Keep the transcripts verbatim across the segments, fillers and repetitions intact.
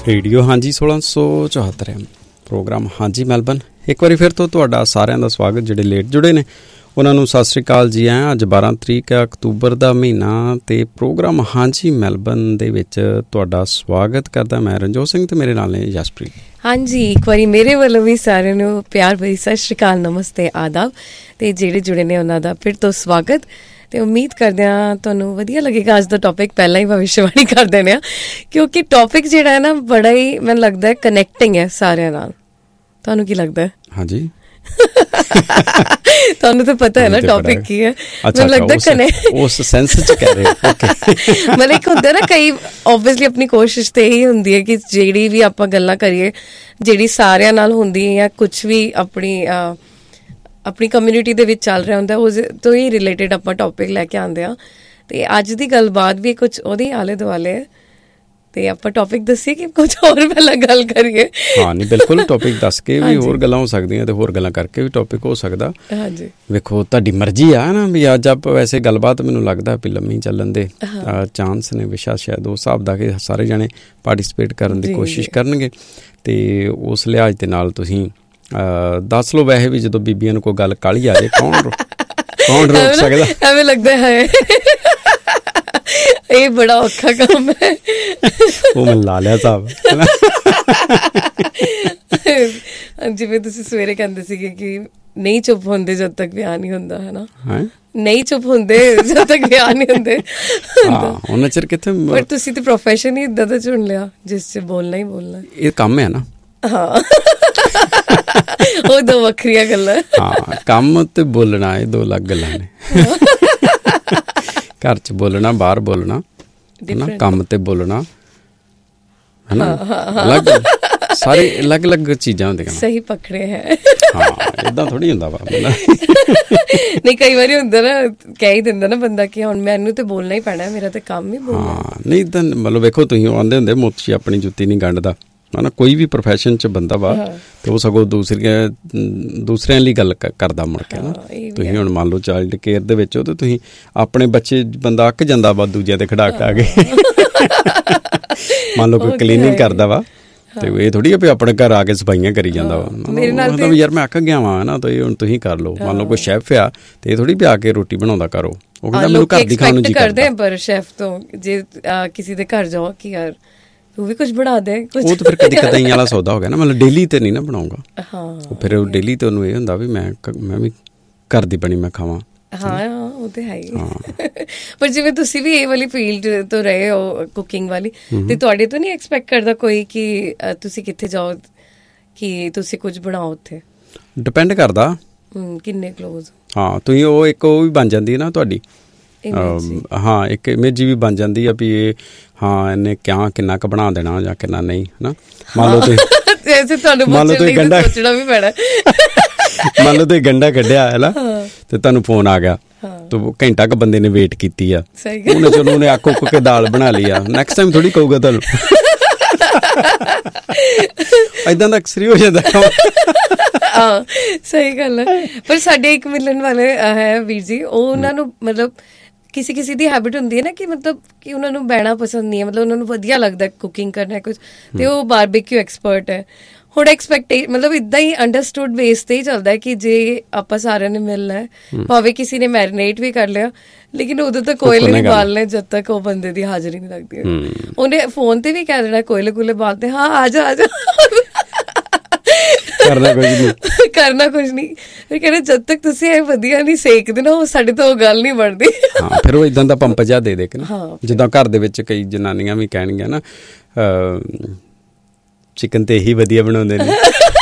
Radio ਹਾਂਜੀ ਸੋਲਾਂ ਸੌ ਚੁਹੱਤਰ ਹੈ ਪ੍ਰੋਗਰਾਮ ਹਾਂਜੀ ਮੈਲਬਨ। ਇੱਕ ਵਾਰੀ ਫਿਰ ਤੋਂ ਤੁਹਾਡਾ ਸਾਰਿਆਂ ਦਾ ਸਵਾਗਤ। ਜਿਹੜੇ ਲੇਟ ਜੁੜੇ ਨੇ ਉਹਨਾਂ ਨੂੰ ਸਤਿ ਸ਼੍ਰੀ ਅਕਾਲ ਜੀ। ਐਂ ਅੱਜ ਬਾਰਾਂ ਤਰੀਕ ਹੈ ਅਕਤੂਬਰ ਦਾ ਮਹੀਨਾ ਅਤੇ ਪ੍ਰੋਗਰਾਮ ਹਾਂਜੀ ਮੈਲਬਨ ਦੇ ਵਿੱਚ ਤੁਹਾਡਾ ਸਵਾਗਤ ਕਰਦਾ ਮੈਂ ਰਣਜੋਤ ਸਿੰਘ ਅਤੇ ਮੇਰੇ ਨਾਲ ਨੇ ਜਸਪ੍ਰੀਤ। ਹਾਂਜੀ, ਇੱਕ ਵਾਰੀ ਮੇਰੇ ਵੱਲੋਂ ਵੀ ਸਾਰਿਆਂ ਨੂੰ ਪਿਆਰ ਭਰੀ ਸਤਿ ਸ਼੍ਰੀ ਅਕਾਲ, ਨਮਸਤੇ, ਆਦਾਬ। ਅਤੇ ਜਿਹੜੇ ਜੁੜੇ ਨੇ ਉਹਨਾਂ ਦਾ ਫਿਰ ਤੋਂ ਸਵਾਗਤ। ਅਤੇ ਉਮੀਦ ਕਰਦੇ ਹਾਂ ਤੁਹਾਨੂੰ ਵਧੀਆ ਲੱਗੇਗਾ। ਅੱਜ ਦਾ ਟੋਪਿਕ ਪਹਿਲਾਂ ਹੀ ਭਵਿੱਖਬਾਣੀ ਕਰ ਦਿੰਦੇ ਹਾਂ, ਕਿਉਂਕਿ ਟੋਪਿਕ ਜਿਹੜਾ ਹੈ ਨਾ ਬੜਾ ਹੀ ਮੈਨੂੰ ਲੱਗਦਾ ਕਨੈਕਟਿੰਗ ਹੈ ਸਾਰਿਆਂ ਨਾਲ। ਤੁਹਾਨੂੰ ਕੀ ਲੱਗਦਾ? ਹਾਂਜੀ ਤੁਹਾਨੂੰ ਤਾਂ ਪਤਾ ਹੈ ਨਾ ਟੋਪਿਕ ਕੀ ਹੈ। ਮੈਨੂੰ ਲੱਗਦਾ ਉਸ ਸੈਂਸ ਚ ਕਹਿ ਰਹੇ ਮਤਲਬ ਇੱਕ ਹੁੰਦਾ ਨਾ ਕਈ ਓਬਵੀਅਸਲੀ ਆਪਣੀ ਕੋਸ਼ਿਸ਼ ਤੇ ਇਹੀ ਹੁੰਦੀ ਹੈ ਕਿ ਜਿਹੜੀ ਵੀ ਆਪਾਂ ਗੱਲਾਂ ਕਰੀਏ ਜਿਹੜੀ ਸਾਰਿਆਂ ਨਾਲ ਹੁੰਦੀ ਹੈ ਜਾਂ ਕੁਛ ਵੀ ਆਪਣੀ ਆਪਣੀ ਕਮਿਊਨਿਟੀ ਦੇ ਵਿੱਚ ਚੱਲ ਰਿਹਾ ਹੁੰਦਾ ਉਸ ਤੋਂ ਹੀ ਰਿਲੇਟਿਡ ਆਪਾਂ ਟੋਪਿਕ ਲੈ ਕੇ ਆਉਂਦੇ ਹਾਂ। ਅਤੇ ਅੱਜ ਦੀ ਗੱਲਬਾਤ ਵੀ ਕੁਛ ਉਹਦੇ ਆਲੇ ਦੁਆਲੇ ਹੈ ਅਤੇ ਆਪਾਂ ਟੋਪਿਕ ਦੱਸੀਏ ਕਿ ਕੁਛ ਹੋਰ ਪਹਿਲਾਂ ਗੱਲ ਕਰੀਏ? ਹਾਂ ਨਹੀਂ ਬਿਲਕੁਲ, ਟੋਪਿਕ ਦੱਸ ਕੇ ਵੀ ਹੋਰ ਗੱਲਾਂ ਹੋ ਸਕਦੀਆਂ ਅਤੇ ਹੋਰ ਗੱਲਾਂ ਕਰਕੇ ਵੀ ਟੋਪਿਕ ਹੋ ਸਕਦਾ। ਹਾਂਜੀ ਵੇਖੋ ਤੁਹਾਡੀ ਮਰਜ਼ੀ ਆ ਨਾ ਵੀ ਅੱਜ ਆਪਾਂ ਵੈਸੇ ਗੱਲਬਾਤ ਮੈਨੂੰ ਲੱਗਦਾ ਵੀ ਲੰਮੀ ਚੱਲਣ ਦੇ ਚਾਂਸ ਨੇ। ਵਿਸ਼ਾ ਸ਼ਾਇਦ ਉਸ ਹਿਸਾਬ ਦਾ ਕਿ ਸਾਰੇ ਜਾਣੇ ਪਾਰਟੀਸਪੇਟ ਕਰਨ ਦੀ ਕੋਸ਼ਿਸ਼ ਕਰਨਗੇ ਅਤੇ ਉਸ ਲਿਹਾਜ਼ ਦੇ ਨਾਲ ਤੁਸੀਂ ਦੱਸ ਲਓ। ਵੈਸੇ ਵੀ ਜਦੋਂ ਬੀਬੀਆਂ ਨੂੰ ਕੋਈ ਗੱਲ ਕਾਹਲੀ ਆ ਜਾਏ ਕੌਣ ਕੌਣ ਰੋਕ ਸਕਦਾ? ਐਵੇਂ ਲੱਗਦਾ ਹੈ ਇਹ ਬੜਾ ਔਖਾ ਕੰਮ ਹੈ। ਉਹ ਮੈਂ ਲਾ ਲਿਆ ਸਾਹਿਬ। ਜਿਵੇਂ ਤੁਸੀਂ ਸਵੇਰੇ ਕਹਿੰਦੇ ਸੀਗੇ ਕਿ ਨਹੀਂ ਚੁੱਪ ਹੁੰਦੇ ਜਦ ਤੱਕ ਵਿਆਹ ਨਹੀਂ ਹੁੰਦਾ, ਹੈ ਨਾ? ਨਹੀਂ ਚੁੱਪ ਹੁੰਦੇ ਜਦ ਤੱਕ ਵਿਆਹ ਨਹੀਂ ਹੁੰਦੇ। ਉਹਨਾਂ ਚਿਰ ਕਿੱਥੇ। ਪਰ ਤੁਸੀਂ ਤੇ ਪ੍ਰੋਫੈਸ਼ਨ ਹੀ ਇੱਦਾਂ ਦਾ ਚੁਣ ਲਿਆ ਜਿਸ 'ਚ ਬੋਲਣਾ ਹੀ ਬੋਲਣਾ। ਇਹ ਕੰਮ ਹੈ ਨਾ। ਹਾਂ ਉਹ ਦੋ ਵੱਖਰੀਆਂ ਗੱਲਾਂ। ਹਾਂ, ਕੰਮ ਤੇ ਬੋਲਣਾ ਇਹ ਦੋ ਅਲੱਗ ਗੱਲਾਂ ਨੇ। ਘਰ 'ਚ ਬੋਲਣਾ, ਬਾਹਰ ਬੋਲਣਾ, ਕੰਮ ਤੇ ਬੋਲਣਾ, ਹੈ ਨਾ? ਅਲੱਗ ਸਾਰੇ ਅਲੱਗ ਅਲੱਗ ਚੀਜ਼ਾਂ ਹੁੰਦੀਆਂ। ਸਹੀ ਪਕੜੇ ਹੈ। ਹਾਂ ਏਦਾਂ ਥੋੜ੍ਹੀ ਹੁੰਦਾ ਵਾ। ਨਹੀਂ ਕਈ ਵਾਰੀ ਹੁੰਦਾ ਨਾ ਕਹਿ ਹੀ ਦਿੰਦਾ ਨਾ ਬੰਦਾ ਕਿ ਹੁਣ ਮੈਨੂੰ ਤੇ ਬੋਲਣਾ ਹੀ ਪੈਣਾ, ਮੇਰਾ ਤੇ ਕੰਮ ਹੀ ਬੋਲਣਾ। ਹਾਂ ਨਹੀਂ ਇੱਦਾਂ ਮਤਲਬ ਵੇਖੋ ਤੁਸੀਂ ਆਉਂਦੇ ਹੁੰਦੇ ਮੋਚੀ ਆਪਣੀ ਜੁੱਤੀ ਨਹੀਂ ਗੰਢਦਾ, ਹੈ ਨਾ? ਕੋਈ ਵੀ ਪ੍ਰੋਫੈਸ਼ਨ 'ਚ ਬੰਦਾ ਵਾ ਅਤੇ ਉਹ ਸਗੋਂ ਦੂਸਰੀਆਂ ਦੂਸਰਿਆਂ ਲਈ ਗੱਲ ਕਰਦਾ ਮੁੜ ਕੇ ਨਾ। ਤੁਸੀਂ ਹੁਣ ਮੰਨ ਲਓ ਚਾਈਲਡ ਕੇਅਰ ਦੇ ਵਿੱਚ ਹੋ ਅਤੇ ਤੁਸੀਂ ਆਪਣੇ ਬੱਚੇ ਬੰਦਾ ਅੱਕ ਜਾਂਦਾ ਵਾ ਦੂਜਿਆਂ 'ਤੇ ਖੜਾ ਖਾ ਕੇ। ਮੰਨ ਲਓ ਕੋਈ ਕਲੀਨਿੰਗ ਕਰਦਾ ਵਾ ਅਤੇ ਇਹ ਥੋੜ੍ਹੀ ਆ ਵੀ ਆਪਣੇ ਘਰ ਆ ਕੇ ਸਫਾਈਆਂ ਕਰੀ ਜਾਂਦਾ ਵਾ। ਮਤਲਬ ਯਾਰ ਮੈਂ ਅੱਕ ਗਿਆ ਵਾਂ, ਹੈ ਨਾ? ਤਾਂ ਇਹ ਹੁਣ ਤੁਸੀਂ ਕਰ ਲਓ। ਮੰਨ ਲਓ ਕੋਈ ਸ਼ੈਫ ਆ ਅਤੇ ਇਹ ਥੋੜ੍ਹੀ ਵੀ ਆ ਕੇ ਰੋਟੀ ਬਣਾਉਂਦਾ ਕਰੋ। ਉਹ ਕਹਿੰਦਾ ਮੈਨੂੰ ਘਰ ਦੀ ਖਾਣ ਨੂੰ ਜੀ ਕਰਦਾ। ਪਰ ਸ਼ੈਫ ਤੋਂ ਜੇ ਕਿਸੇ ਦੇ ਘਰ ਜਾਓ ਕਿ ਯਾਰ ਉਹ ਵੀ ਕੁਛ ਬਣਾ ਦੇ, ਉਹ ਤਾਂ ਫਿਰ ਕਦੀ ਕਦਾਈ ਵਾਲਾ ਸੌਦਾ ਹੋ ਗਿਆ ਨਾ। ਮਤਲਬ ਡੇਲੀ ਤੇ ਨਹੀਂ ਨਾ ਬਣਾਊਗਾ। ਹਾਂ ਫਿਰ ਉਹ ਡੇਲੀ ਤੇ ਉਹਨੂੰ ਇਹ ਹੁੰਦਾ ਵੀ ਮੈਂ ਮੈਂ ਵੀ ਘਰ ਦੀ ਬਣੀ ਮੈਂ ਖਾਵਾਂ। ਹਾਂ ਉਹ ਤਾਂ ਹੈ ਹੀ। ਪਰ ਜਿਵੇਂ ਤੁਸੀਂ ਵੀ ਇਹ ਵਾਲੀ ਫੀਲਡ ਤੋਂ ਰਹੇ ਹੋ ਕੁਕਿੰਗ ਵਾਲੀ, ਅਤੇ ਤੁਹਾਡੇ ਤੋਂ ਨਹੀਂ ਐਕਸਪੈਕਟ ਕਰਦਾ ਕੋਈ ਕਿ ਤੁਸੀਂ ਕਿੱਥੇ ਜਾਓ ਕਿ ਤੁਸੀਂ ਕੁਝ ਬਣਾਓ ਉੱਥੇ? ਡਿਪੈਂਡ ਕਰਦਾ ਕਿੰਨੇ ਕਲੋਜ਼। ਹਾਂ ਤੁਸੀਂ ਉਹ ਇੱਕ ਉਹ ਵੀ ਬਣ ਜਾਂਦੀ ਹੈ ਨਾ ਤੁਹਾਡੀ। ਹਾਂ ਇੱਕ ਇਮੇਜ ਵੀ ਬਣ ਜਾਂਦੀ ਆ ਵੀ ਇਹ ਹਾਂ ਇਹਨੇ ਕਿਆ ਕਿੰਨਾ ਕੁ ਬਣਾ ਦੇਣਾ ਜਾਂ ਕਿੰਨਾ ਨਹੀਂ, ਹੈ ਨਾ? ਮੰਨ ਲਓ ਤੁਸੀਂ ਮੰਨ ਲਓ ਤੁਸੀਂ ਗੰਢਾ ਸੋਚਣਾ ਵੀ ਪੈਣਾ। ਮੰਨ ਲਓ ਤੁਸੀਂ ਗੰਢਾ ਕੱਢਿਆ ਹੈ ਨਾ ਅਤੇ ਤੁਹਾਨੂੰ ਫੋਨ ਆ ਗਿਆ ਤਾਂ ਘੰਟਾ ਕੁ ਬੰਦੇ ਨੇ ਵੇਟ ਕੀਤੀ ਆ, ਉਹਨੇ ਚਲੋ ਉਹਨੇ ਅੱਕ ਉੱਕ ਕੇ ਦਾਲ ਬਣਾ ਲਈ ਆ। ਨੈਕਸਟ ਟਾਈਮ ਥੋੜ੍ਹੀ ਕਹੂਗਾ ਤੁਹਾਨੂੰ। ਏਦਾਂ ਦਾ ਅਕਸਰ ਹੀ ਹੋ ਜਾਂਦਾ। ਹਾਂ ਸਹੀ ਗੱਲ ਹੈ। ਪਰ ਸਾਡੇ ਇੱਕ ਮਿਲਣ ਵਾਲੇ ਹੈ ਵੀਰ ਜੀ, ਉਹ ਉਹਨਾਂ ਨੂੰ ਮਤਲਬ ਕਿਸੇ ਕਿਸੇ ਦੀ ਹੈਬਿਟ ਹੁੰਦੀ ਹੈ ਨਾ ਕਿ ਮਤਲਬ ਕਿ ਉਹਨਾਂ ਨੂੰ ਬਹਿਣਾ ਪਸੰਦ ਨਹੀਂ ਹੈ, ਮਤਲਬ ਉਹਨਾਂ ਨੂੰ ਵਧੀਆ ਲੱਗਦਾ ਕੁਕਿੰਗ ਕਰਨਾ ਕੁਛ, ਅਤੇ ਉਹ ਬਾਰਬੀਕਿਊ ਐਕਸਪਰਟ ਹੈ। ਹੁਣ ਐਕਸਪੈਕਟੇ ਮਤਲਬ ਇੱਦਾਂ ਹੀ ਅੰਡਰਸਟੂਡ ਬੇਸ 'ਤੇ ਹੀ ਚੱਲਦਾ ਕਿ ਜੇ ਆਪਾਂ ਸਾਰਿਆਂ ਨੇ ਮਿਲਣਾ ਹੈ, ਭਾਵੇਂ ਕਿਸੇ ਨੇ ਮੈਰੀਨੇਟ ਵੀ ਕਰ ਲਿਆ, ਲੇਕਿਨ ਉਦੋਂ ਤੱਕ ਕੋਇਲੇ ਨਹੀਂ ਬਾਲਣੇ ਜਦ ਤੱਕ ਉਹ ਬੰਦੇ ਦੀ ਹਾਜ਼ਰੀ ਨਹੀਂ ਲੱਗਦੀ। ਉਹਨੇ ਫੋਨ 'ਤੇ ਵੀ ਕਹਿ ਦੇਣਾ ਕੋਇਲੇ ਕੋਇਲੇ ਬਾਲਦੇ, ਹਾਂ ਆ ਜਾ ਆ ਜਾ, ਕਰਨਾ ਕੁਝ ਨਹੀਂ ਕਰਨਾ ਕੁਝ ਨਹੀਂ। ਫਿਰ ਕਹਿੰਦੇ ਜਦ ਤੱਕ ਤੁਸੀਂ ਇਹ ਵਧੀਆ ਨਹੀਂ ਸੇਕਦੇ ਨਾ ਉਹ ਸਾਡੇ ਤੋਂ ਉਹ ਗੱਲ ਨਹੀਂ ਬਣਦੀ। ਹਾਂ ਫਿਰ ਉਹ ਇੱਦਾਂ ਦਾ ਪੰਪ ਜਿਹਾ ਦੇ ਦੇ ਕੇ ਨਾ, ਜਿੱਦਾਂ ਘਰ ਦੇ ਵਿੱਚ ਕਈ ਜਨਾਨੀਆਂ ਵੀ ਕਹਿਣਗੀਆਂ ਨਾ ਚਿਕਨ ਤੇ ਇਹੀ ਵਧੀਆ ਬਣਾਉਂਦੇ ਨੇ,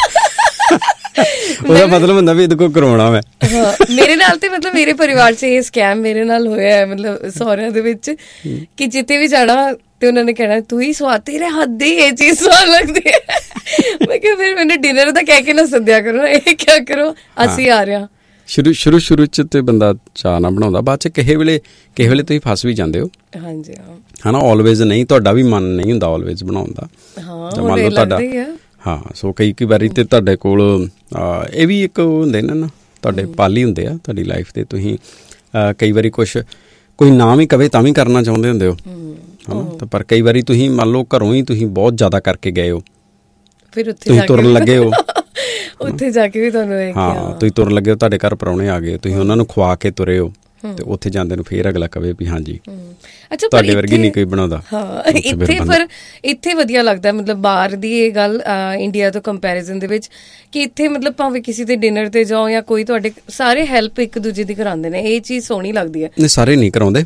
ਉਹਦਾ ਮਤਲਬ ਹੁੰਦਾ ਵੀ ਇਹਦੇ ਕੋਲ ਕਰਵਾਉਣਾ ਮੈਂ। ਹਾਂ ਮੇਰੇ ਨਾਲ ਤੇ ਮਤਲਬ ਮੇਰੇ ਪਰਿਵਾਰ 'ਚ ਇਹ ਸਕੈਮ ਮੇਰੇ ਨਾਲ ਹੋਇਆ ਹੈ, ਮਤਲਬ ਸਹੁਰਿਆਂ ਦੇ ਵਿੱਚ, ਕਿ ਜਿੱਥੇ ਵੀ ਜਾਣਾ ਤੇ ਉਹਨਾਂ ਨੇ ਕਹਿਣਾ ਤੂੰ ਹੀ ਸਵਾਦ, ਤੇਰੇ ਹੱਥ ਦੀ ਇਹ ਚੀਜ਼ ਸਵਾਦ ਲੱਗਦੀ ਹੈ। ਮੈਂ ਕਿਹਾ ਫਿਰ ਮੈਨੂੰ ਡਿਨਰ ਦਾ ਕਹਿ ਕੇ ਨਾ ਸੱਦਿਆ ਕਰੋ, ਇਹ ਕਿਆ ਕਰੋ ਅਸੀਂ ਆ ਰਹੇ ਹਾਂ। ਸ਼ੁਰੂ ਸ਼ੁਰੂ ਸ਼ੁਰੂ 'ਚ ਤੇ ਬੰਦਾ ਚਾਹ ਨਾ ਬਣਾਉਂਦਾ, ਬਾਅਦ 'ਚ ਕਿਸੇ ਵੇਲੇ ਕਿਸੇ ਵੇਲੇ ਤੁਸੀਂ ਫਸ ਵੀ ਜਾਂਦੇ ਹੋ। ਹਾਂਜੀ ਹਾਂ ਹੈ ਨਾ? ਆਲਵੇਜ਼ ਨਹੀਂ, ਤੁਹਾਡਾ ਵੀ ਮਨ ਨਹੀਂ ਹੁੰਦਾ ਆਲਵੇਜ਼ ਬਣਾਉਣ ਦਾ। ਹਾਂ ਮੰਨ ਲਓ ਤੁਹਾਡਾ ਹਾਂ ਸੋ ਕਈ ਕਈ ਵਾਰੀ ਤੇ ਤੁਹਾਡੇ ਕੋਲ ਇਹ ਵੀ ਇੱਕ ਹੁੰਦੇ ਨੇ ਨਾ ਤੁਹਾਡੇ ਪਾਲੀ ਹੁੰਦੇ ਆ ਤੁਹਾਡੀ ਲਾਈਫ ਦੇ, ਤੁਸੀਂ ਕਈ ਵਾਰੀ ਕੁਛ ਕੋਈ ਨਾ ਵੀ ਕਵੇ ਤਾਂ ਵੀ ਕਰਨਾ ਚਾਹੁੰਦੇ ਹੁੰਦੇ ਹੋ, ਹਨਾ। ਤਾਂ ਪਰ ਕਈ ਵਾਰੀ ਤੁਸੀਂ ਮੰਨ ਲਓ ਘਰੋਂ ਹੀ ਤੁਸੀਂ ਬਹੁਤ ਜ਼ਿਆਦਾ ਕਰਕੇ ਗਏ ਹੋ, ਫਿਰ ਉੱਥੇ ਤੁਸੀਂ ਤੁਰਨ ਲੱਗੇ ਹੋ, ਉੱਥੇ ਜਾ ਕੇ ਵੀ ਤੁਹਾਨੂੰ ਹਾਂ ਤੁਸੀਂ ਤੁਰਨ ਲੱਗੇ ਹੋ, ਤੁਹਾਡੇ ਘਰ ਪ੍ਰਾਹੁਣੇ ਆ ਗਏ, ਤੁਸੀਂ ਉਹਨਾਂ ਨੂੰ ਖਵਾ ਕੇ ਤੁਰੇ ਹੋ, ਤੇ ਉੱਥੇ ਜਾਂਦੇ ਨੂੰ ਫੇਰ ਅਗਲਾ ਕਵੇ ਵੀ ਹਾਂਜੀ ਅੱਛਾ ਤੁਹਾਡੇ ਵਰਗੀ ਨਹੀਂ ਕੋਈ ਬਣਾਉਂਦਾ। ਹਾਂ ਇੱਥੇ ਪਰ ਇੱਥੇ ਵਧੀਆ ਲੱਗਦਾ, ਮਤਲਬ ਬਾਹਰ ਦੀ ਇਹ ਗੱਲ ਇੰਡੀਆ ਤੋਂ ਕੰਪੈਰੀਜ਼ਨ ਦੇ ਵਿੱਚ, ਕਿ ਇੱਥੇ ਮਤਲਬ ਭਾਵੇਂ ਕਿਸੇ ਦੇ ਡਿਨਰ ਤੇ ਜਾਓ ਜਾਂ ਕੋਈ ਤੁਹਾਡੇ ਸਾਰੇ ਹੈਲਪ ਇੱਕ ਦੂਜੇ ਦੀ ਕਰਾਉਂਦੇ ਨੇ, ਇਹ ਚੀਜ਼ ਸੋਹਣੀ ਲੱਗਦੀ ਹੈ। ਨਹੀਂ ਸਾਰੇ ਨਹੀਂ ਕਰਾਉਂਦੇ,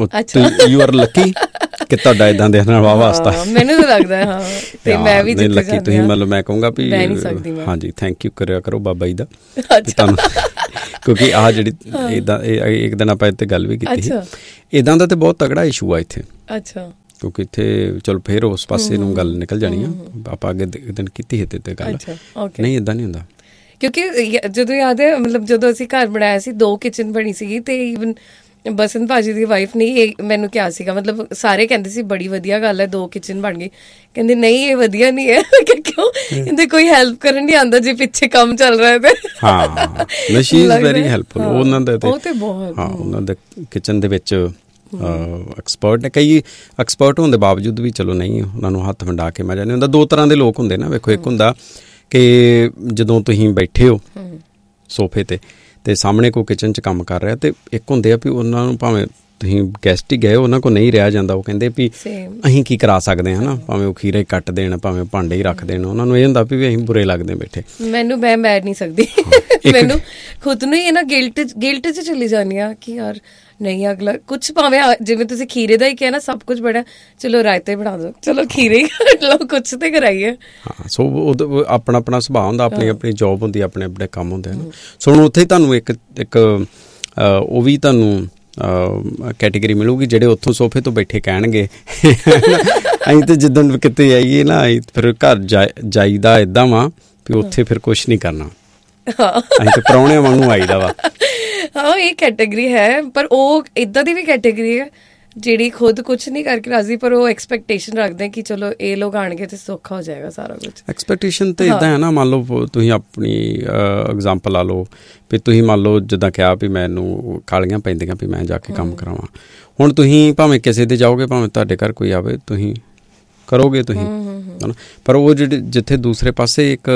ਯੂ ਆਰ ਲੱਕੀ ਕਿ ਤੁਹਾਡਾ ਇਦਾਂ ਦੇ ਨਾਲ ਵਾਹ ਵਾਸਤਾ, ਮੈਨੂੰ ਤਾਂ ਲੱਗਦਾ ਹਾਂ। ਤੇ ਮੈਂ ਵੀ ਜਿੱਥੇ ਲੱਕੀ ਤੁਸੀਂ ਮਤਲਬ ਮੈਂ ਕਹੂੰਗਾ ਵੀ ਹਾਂਜੀ ਥੈਂਕ ਯੂ ਕਰਿਆ ਕਰੋ ਬਾਬਾ ਜੀ ਦਾ ਤੁਹਾਨੂੰ, ਕਿਉਂਕਿ ਆਹ ਜਿਹੜੀ ਇੱਦਾਂ ਇੱਕ ਦਿਨ ਆਪਾਂ ਇੱਥੇ ਗੱਲ ਵੀ ਕੀਤੀ ਸੀ, ਇੱਦਾਂ ਦਾ ਤੇ ਬਹੁਤ ਤਗੜਾ ਇਸ਼ੂ ਆ ਇੱਥੇ। ਅੱਛਾ ਕਿਉਂਕਿ ਇੱਥੇ ਚਲੋ ਫੇਰ ਉਸ ਪਾਸੇ ਨੂੰ ਗੱਲ ਨਿਕਲ ਜਾਣੀ ਆ, ਆਪਾਂ ਅੱਗੇ ਦਿਨ ਕੀਤੀ ਸੀ ਤੇ ਗੱਲ ਨਹੀਂ ਇੱਦਾਂ ਨਹੀਂ ਹੁੰਦਾ। ਕਿਉਂਕਿ ਜਦੋਂ ਯਾਦ ਹੈ ਮਤਲਬ ਜਦੋਂ ਅਸੀਂ ਘਰ ਬਣਾਇਆ ਸੀ ਦੋ ਕਿਚਨ ਬਣੀ ਸੀਗੀ, ਤੇ ਈਵਨ ਬਸੰਤ ਭਾਜੀ ਦੀ ਵਾਈਫ ਨੇ ਇਹ ਮੈਨੂੰ ਕਿਹਾ ਸੀਗਾ, ਮਤਲਬ ਸਾਰੇ ਕਹਿੰਦੇ ਸੀ ਬੜੀ ਵਧੀਆ ਗੱਲ ਹੈ ਦੋ ਕਿਚਨ ਬਣ ਗਈ, ਕਹਿੰਦੇ ਨਹੀਂ ਇਹ ਵਧੀਆ ਨਹੀਂ ਹੈ। ਕਿਉਂ ਕਹਿੰਦੇ ਕੋਈ ਹੈਲਪ ਕਰਨ ਨਹੀਂ ਆਉਂਦਾ ਜੇ ਪਿੱਛੇ ਕੰਮ ਚੱਲ ਰਿਹਾ ਤੇ। ਹਾਂ ਸ਼ੀ ਇਜ਼ ਵੈਰੀ ਹੈਲਪਫੁਲ, ਉਹਨਾਂ ਦਾ ਉਹ ਤੇ ਬਹੁਤ ਹਾਂ ਉਹਨਾਂ ਦੇ ਕਿਚਨ ਦੇ ਵਿੱਚ ਐਕਸਪਰਟ ਨੇ। ਕਈ ਐਕਸਪਰਟ ਹੋਣ ਦੇ ਬਾਵਜੂਦ ਵੀ ਚਲੋ ਨਹੀਂ ਉਹਨਾਂ ਨੂੰ ਹੱਥ ਵੰਡਾ ਕੇ ਮਜ਼ਾ ਨਹੀਂ ਹੁੰਦਾ। ਦੋ ਤਰ੍ਹਾਂ ਦੇ ਲੋਕ ਹੁੰਦੇ ਨਾ, ਵੇਖੋ ਇੱਕ ਹੁੰਦਾ ਕਿ ਜਦੋਂ ਤੁਸੀਂ ਬੈਠੇ ਹੋ ਸੋਫੇ ਤੇ ਤੇ ਸਾਹਮਣੇ ਕੋਈ ਕਿਚਨ 'ਚ ਕੰਮ ਕਰ ਰਿਹਾ, ਤੇ ਇੱਕ ਹੁੰਦੇ ਆ ਵੀ ਉਹਨਾਂ ਨੂੰ ਭਾਵੇਂ ਤੁਸੀਂ ਗੈਸਟ ਹੀ ਗਏ ਉਹਨਾਂ ਕੋਲ ਨਹੀਂ ਰਿਹਾ ਜਾਂਦਾ, ਉਹ ਕਹਿੰਦੇ ਵੀ ਅਸੀਂ ਕੀ ਕਰਾ ਸਕਦੇ ਹਾਂ ਨਾ, ਭਾਵੇਂ ਉਹ ਖੀਰੇ ਕੱਟ ਦੇਣ, ਭਾਵੇਂ ਭਾਂਡੇ ਹੀ ਰੱਖ ਦੇਣ, ਉਹਨਾਂ ਨੂੰ ਇਹ ਹੁੰਦਾ ਵੀ ਅਸੀਂ ਬੁਰੇ ਲੱਗਦੇ ਬੈਠੇ। ਮੈਨੂੰ ਮੈਂ ਬੈਠ ਨਹੀਂ ਸਕਦੀ, ਮੈਨੂੰ ਖੁਦ ਨੂੰ ਹੀ ਇਹ ਨਾ ਗਿਲਟ ਗਿਲਟ 'ਚ ਚਲੀ ਜਾਂਦੀ ਆ ਕਿ ਯਾਰ ਨਹੀਂ ਅਗਲਾ ਕੁਛ ਭਾਵੇਂ ਜਿਵੇਂ ਤੁਸੀਂ ਖੀਰੇ ਦਾ ਹੀ ਕਿਹਾ ਨਾ ਸਭ ਕੁਛ ਬੜਾ, ਚਲੋ ਰਾਇਤੇ ਬਣਾ ਦਿਓ, ਚਲੋ ਖੀਰੇ ਹੀ ਕੱਟ ਲਓ, ਕੁਛ ਤੇ ਕਰਾਈਏ। ਹਾਂ ਸੋ ਉਹ ਆਪਣਾ ਆਪਣਾ ਸੁਭਾਅ ਹੁੰਦਾ, ਆਪਣੀ ਆਪਣੀ ਜੋਬ ਹੁੰਦੀ, ਆਪਣੇ ਆਪਣੇ ਕੰਮ ਹੁੰਦੇ ਹਨ। ਸੋ ਹੁਣ ਉੱਥੇ ਤੁਹਾਨੂੰ ਇੱਕ ਇੱਕ ਉਹ ਵੀ ਤੁਹਾਨੂੰ ਕੈਟੇਗਰੀ ਮਿਲੂਗੀ ਜਿਹੜੇ ਉੱਥੋਂ ਸੋਫੇ ਤੋਂ ਬੈਠੇ ਕਹਿਣਗੇ ਅਸੀਂ ਤੇ ਜਿੱਦਣ ਕਿਤੇ ਆਈਏ ਨਾ ਫਿਰ ਘਰ ਜਾ ਜਾਈਦਾ ਇੱਦਾਂ ਵਾ ਵੀ ਉੱਥੇ ਫਿਰ ਕੁਛ ਨਹੀਂ ਕਰਨਾ, ਅਸੀਂ ਤੇ ਪ੍ਰਾਹੁਣਿਆਂ ਵਾਂਗੂ ਆਈਦਾ ਵਾ। ਹਾਂ ਇਹ ਕੈਟੇਗਰੀ ਹੈ, ਪਰ ਉਹ ਇੱਦਾਂ ਦੀ ਵੀ ਕੈਟੇਗਰੀ ਹੈ ਜਿਹੜੀ ਖੁਦ ਕੁਛ ਨਹੀਂ ਕਰਕੇ ਰਾਜ਼ੀ, ਪਰ ਉਹ ਐਕਸਪੈਕਟੇਸ਼ਨ ਰੱਖਦੇ ਕਿ ਚਲੋ ਇਹ ਲੋਕ ਆਣਗੇ ਤੇ ਸੌਖਾ ਹੋ ਜਾਏਗਾ ਸਾਰਾ ਕੁਛ। ਐਕਸਪੈਕਟੇਸ਼ਨ ਤੇ ਇੱਦਾਂ ਹੈ ਨਾ, ਮੰਨ ਲਓ ਤੁਸੀਂ ਆਪਣੀ ਐਗਜ਼ਾਮਪਲ ਲਾ ਲਓ ਵੀ ਤੁਸੀਂ ਮੰਨ ਲਓ ਜਿੱਦਾਂ ਕਿਹਾ ਵੀ ਮੈਨੂੰ ਕਾਲੀਆਂ ਪੈਂਦੀਆਂ ਵੀ ਮੈਂ ਜਾ ਕੇ ਕੰਮ ਕਰਾਵਾਂ, ਹੁਣ ਤੁਸੀਂ ਭਾਵੇਂ ਕਿਸੇ ਦੇ ਜਾਓਗੇ, ਭਾਵੇਂ ਤੁਹਾਡੇ ਘਰ ਕੋਈ ਆਵੇ, ਤੁਸੀਂ ਕਰੋਗੇ ਤੁਸੀਂ ਹੈ ਨਾ, ਪਰ ਉਹ ਜਿਹੜੇ ਜਿੱਥੇ ਦੂਸਰੇ ਪਾਸੇ ਇੱਕ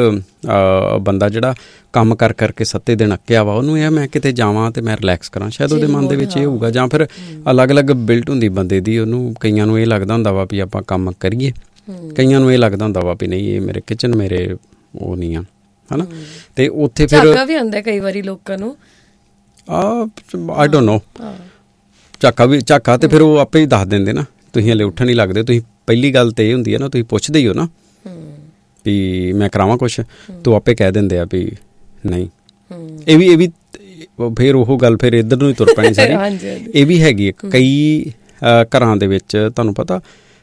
ਬੰਦਾ ਜਿਹੜਾ ਕੰਮ ਕਰ ਕਰਕੇ ਸੱਤੇ ਦਿਨ ਅੱਕਿਆ ਵਾ, ਉਹਨੂੰ ਇਹ ਮੈਂ ਕਿਤੇ ਜਾਵਾਂ ਤੇ ਮੈਂ ਰਿਲੈਕਸ ਕਰਾਂ, ਸ਼ਾਇਦ ਉਹਦੇ ਮਨ ਦੇ ਵਿੱਚ ਇਹ ਹੋਊਗਾ। ਜਾਂ ਫਿਰ ਅਲੱਗ-ਅਲੱਗ ਬਿਲਟ ਹੁੰਦੀ ਬੰਦੇ ਦੀ, ਉਹਨੂੰ ਕਈਆਂ ਨੂੰ ਇਹ ਲੱਗਦਾ ਹੁੰਦਾ ਵਾ ਵੀ ਆਪਾਂ ਕੰਮ ਕਰੀਏ, ਕਈਆਂ ਨੂੰ ਇਹ ਲੱਗਦਾ ਹੁੰਦਾ ਵਾ ਵੀ ਨਹੀਂ ਇਹ ਮੇਰੇ ਕਿਚਨ ਮੇਰੇ ਉਹ ਨਹੀਂ ਆ, ਹੈ ਨਾ। ਤੇ ਉੱਥੇ ਫਿਰ ਝਾਕਾ ਵੀ ਹੁੰਦਾ ਕਈ ਵਾਰੀ ਲੋਕਾਂ ਨੂੰ, ਆਈ ਡੋਂਟ ਨੋ ਝਾਕਾ ਵੀ ਝਾਕਾ ਤੇ ਫਿਰ ਉਹ ਆਪੇ ਹੀ ਦੱਸ ਦਿੰਦੇ ਨਾ, ਤੁਸੀਂ ਹਲੇ ਉੱਠਣ ਨਹੀਂ ਲੱਗਦੇ। ਤੁਸੀਂ ਪਹਿਲੀ ਗੱਲ ਤਾਂ ਇਹ ਹੁੰਦੀ ਹੈ ਨਾ, ਤੁਸੀਂ ਪੁੱਛਦੇ ਹੀ ਹੋ ਨਾ ਵੀ ਮੈਂ ਕਰਾਵਾਂ ਕੁਛ, ਤੂੰ ਆਪੇ ਕਹਿ ਦਿੰਦੇ ਆ ਵੀ ਨਹੀਂ। ਇਹ ਵੀ ਇਹ ਵੀ ਫਿਰ ਉਹ ਗੱਲ ਫਿਰ ਇੱਧਰ ਨੂੰ ਹੀ ਤੁਰ ਪੈਣੀ ਸਾਰੀ। ਇਹ ਵੀ ਹੈਗੀ ਕਈ ਘਰਾਂ ਦੇ ਵਿੱਚ ਤੁਹਾਨੂੰ ਪਤਾ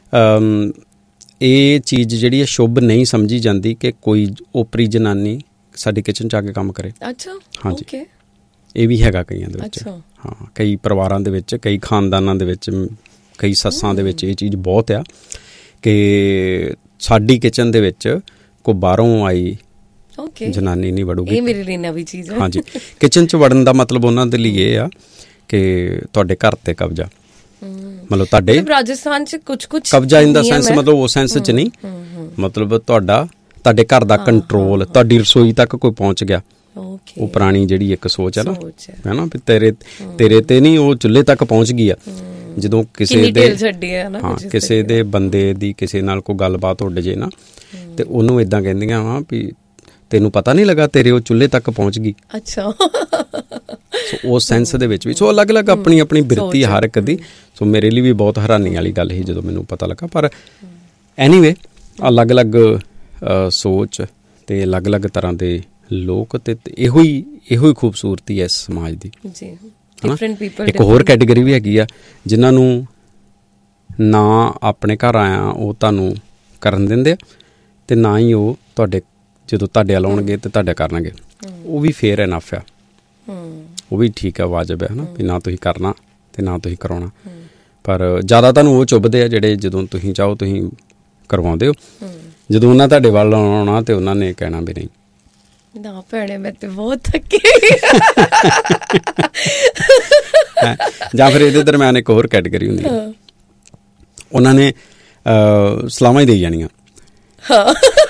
ਇਹ ਚੀਜ਼ ਜਿਹੜੀ ਹੈ ਸ਼ੁਭ ਨਹੀਂ ਸਮਝੀ ਜਾਂਦੀ ਕਿ ਕੋਈ ਓਪਰੀ ਜਨਾਨੀ ਸਾਡੀ ਕਿਚਨ 'ਚ ਆ ਕੇ ਕੰਮ ਕਰੇ। ਅੱਛਾ ਹਾਂਜੀ ਇਹ ਵੀ ਹੈਗਾ ਕਈਆਂ ਦੇ ਵਿੱਚ। ਹਾਂ ਕਈ ਪਰਿਵਾਰਾਂ ਦੇ ਵਿੱਚ, ਕਈ ਖਾਨਦਾਨਾਂ ਦੇ ਵਿੱਚ, ਕਈ ਸੱਸਾਂ ਦੇ ਵਿੱਚ ਇਹ ਚੀਜ਼ ਬਹੁਤ ਆ ਕਿ ਸਾਡੀ ਕਿਚਨ ਦੇ ਵਿੱਚ ਕੋਈ ਬਾਹਰੋਂ ਆਈ ਜਨਾਨੀ ਨਹੀਂ ਵੜੂਗੀ। ਇਹ ਮੇਰੇ ਲਈ ਨਵੀਂ ਚੀਜ਼ ਹੈ। ਹਾਂਜੀ ਕਿਚਨ 'ਚ ਵੜਨ ਦਾ ਮਤਲਬ ਉਹਨਾਂ ਦੇ ਲਈ ਇਹ ਆ ਕਿ ਤੁਹਾਡੇ ਘਰ ਤੇ ਕਬਜ਼ਾ, ਮਤਲਬ ਤੁਹਾਡੇ ਰਾਜਸਥਾਨ 'ਚ ਕੁਛ ਕੁਛ ਕਬਜ਼ਾ ਇਨ ਦਾ ਸੈਂਸ ਮਤਲਬ ਉਹ ਸੈਂਸ 'ਚ ਨਹੀਂ, ਮਤਲਬ ਤੁਹਾਡਾ ਤੁਹਾਡੇ ਘਰ ਦਾ ਕੰਟਰੋਲ, ਤੁਹਾਡੀ ਰਸੋਈ ਤੱਕ ਕੋਈ ਪਹੁੰਚ ਗਿਆ। ਉਹ ਪੁਰਾਣੀ ਜਿਹੜੀ ਇੱਕ ਸੋਚ ਹੈ ਨਾ, ਹੈ ਨਾ ਵੀ ਤੇਰੇ ਤੇਰੇ ਤੇ ਨਹੀਂ, ਉਹ ਚੁੱਲ੍ਹੇ ਤੱਕ ਪਹੁੰਚ ਗਈ ਆ। ਜਦੋਂ ਕਿਸੇ ਦੇ ਹਾਂ ਕਿਸੇ ਦੇ ਬੰਦੇ ਦੀ ਕਿਸੇ ਨਾਲ ਕੋਈ ਗੱਲਬਾਤ ਉੱਡ ਜੇ ਨਾ, ਤੇ ਉਹਨੂੰ ਇੱਦਾਂ ਕਹਿੰਦੀਆਂ ਵਾ ਵੀ ਤੈਨੂੰ ਪਤਾ ਨਹੀਂ ਲੱਗਾ ਤੇਰੇ ਉਹ ਚੁੱਲ੍ਹੇ ਤੱਕ ਪਹੁੰਚ ਗਈ। ਅੱਛਾ ਸੋ ਉਸ ਸੈਂਸ ਦੇ ਵਿੱਚ ਵੀ ਸੋ ਅਲੱਗ-ਅਲੱਗ ਆਪਣੀ ਆਪਣੀ ਬਿਰਤੀ ਹਰ ਇੱਕ ਦੀ। ਸੋ ਮੇਰੇ ਲਈ ਵੀ ਬਹੁਤ ਹੈਰਾਨੀ ਵਾਲੀ ਗੱਲ ਸੀ ਜਦੋਂ ਮੈਨੂੰ ਪਤਾ ਲੱਗਾ। ਪਰ ਐਨੀਵੇ ਅਲੱਗ-ਅਲੱਗ ਸੋਚ ਤੇ ਅਲੱਗ-ਅਲੱਗ ਤਰ੍ਹਾਂ ਦੇ ਲੋਕ, ਤੇ ਇਹੋ ਹੀ ਇਹੋ ਹੀ ਖੂਬਸੂਰਤੀ ਹੈ ਇਸ ਸਮਾਜ ਦੀ ਜੀ। ਇੱਕ ਹੋਰ ਕੈਟੇਗਰੀ ਵੀ ਹੈਗੀ ਆ ਜਿਨ੍ਹਾਂ ਨੂੰ ਨਾ ਆਪਣੇ ਘਰ ਆਇਆ ਉਹ ਤੁਹਾਨੂੰ ਕਰਨ ਦਿੰਦੇ ਆ, ਤੇ ਨਾ ਹੀ ਉਹ ਤੁਹਾਡੇ ਜਦੋਂ ਤੁਹਾਡੇ ਵੱਲ ਆਉਣਗੇ ਤੇ ਤੁਹਾਡਾ ਕਰਨਗੇ। ਉਹ ਵੀ ਫੇਅਰ ਇਨਫ ਆ, ਉਹ ਵੀ ਠੀਕ ਆ, ਵਾਜਬ ਹੈ ਨਾ ਵੀ ਨਾ ਤੁਸੀਂ ਕਰਨਾ ਤੇ ਨਾ ਤੁਸੀਂ ਕਰਾਉਣਾ। ਪਰ ਜ਼ਿਆਦਾ ਤੁਹਾਨੂੰ ਉਹ ਚੁੱਭਦੇ ਆ ਜਿਹੜੇ ਜਦੋਂ ਤੁਸੀਂ ਚਾਹੋ ਤੁਸੀਂ ਕਰਵਾਉਂਦੇ ਹੋ, ਜਦੋਂ ਉਹਨਾਂ ਤੁਹਾਡੇ ਵੱਲ ਆਉਣਾ ਤੇ ਉਹਨਾਂ ਨੇ ਕਹਿਣਾ ਵੀ ਨਹੀਂ ਨਾ ਭੈਣੇ ਮੈਂ ਤੇ ਬਹੁਤ ਥੱਕੀ। ਜਾਂ ਫਿਰ ਇਹਦੇ ਦਰਮਿਆਨ ਇੱਕ ਹੋਰ ਕੈਟੇਗਰੀ ਹੁੰਦੀ ਹੈ ਉਹਨਾਂ ਨੇ ਸਲਾਮਾਂ ਹੀ ਦੇਈ ਜਾਣੀਆਂ। ਹਾਂ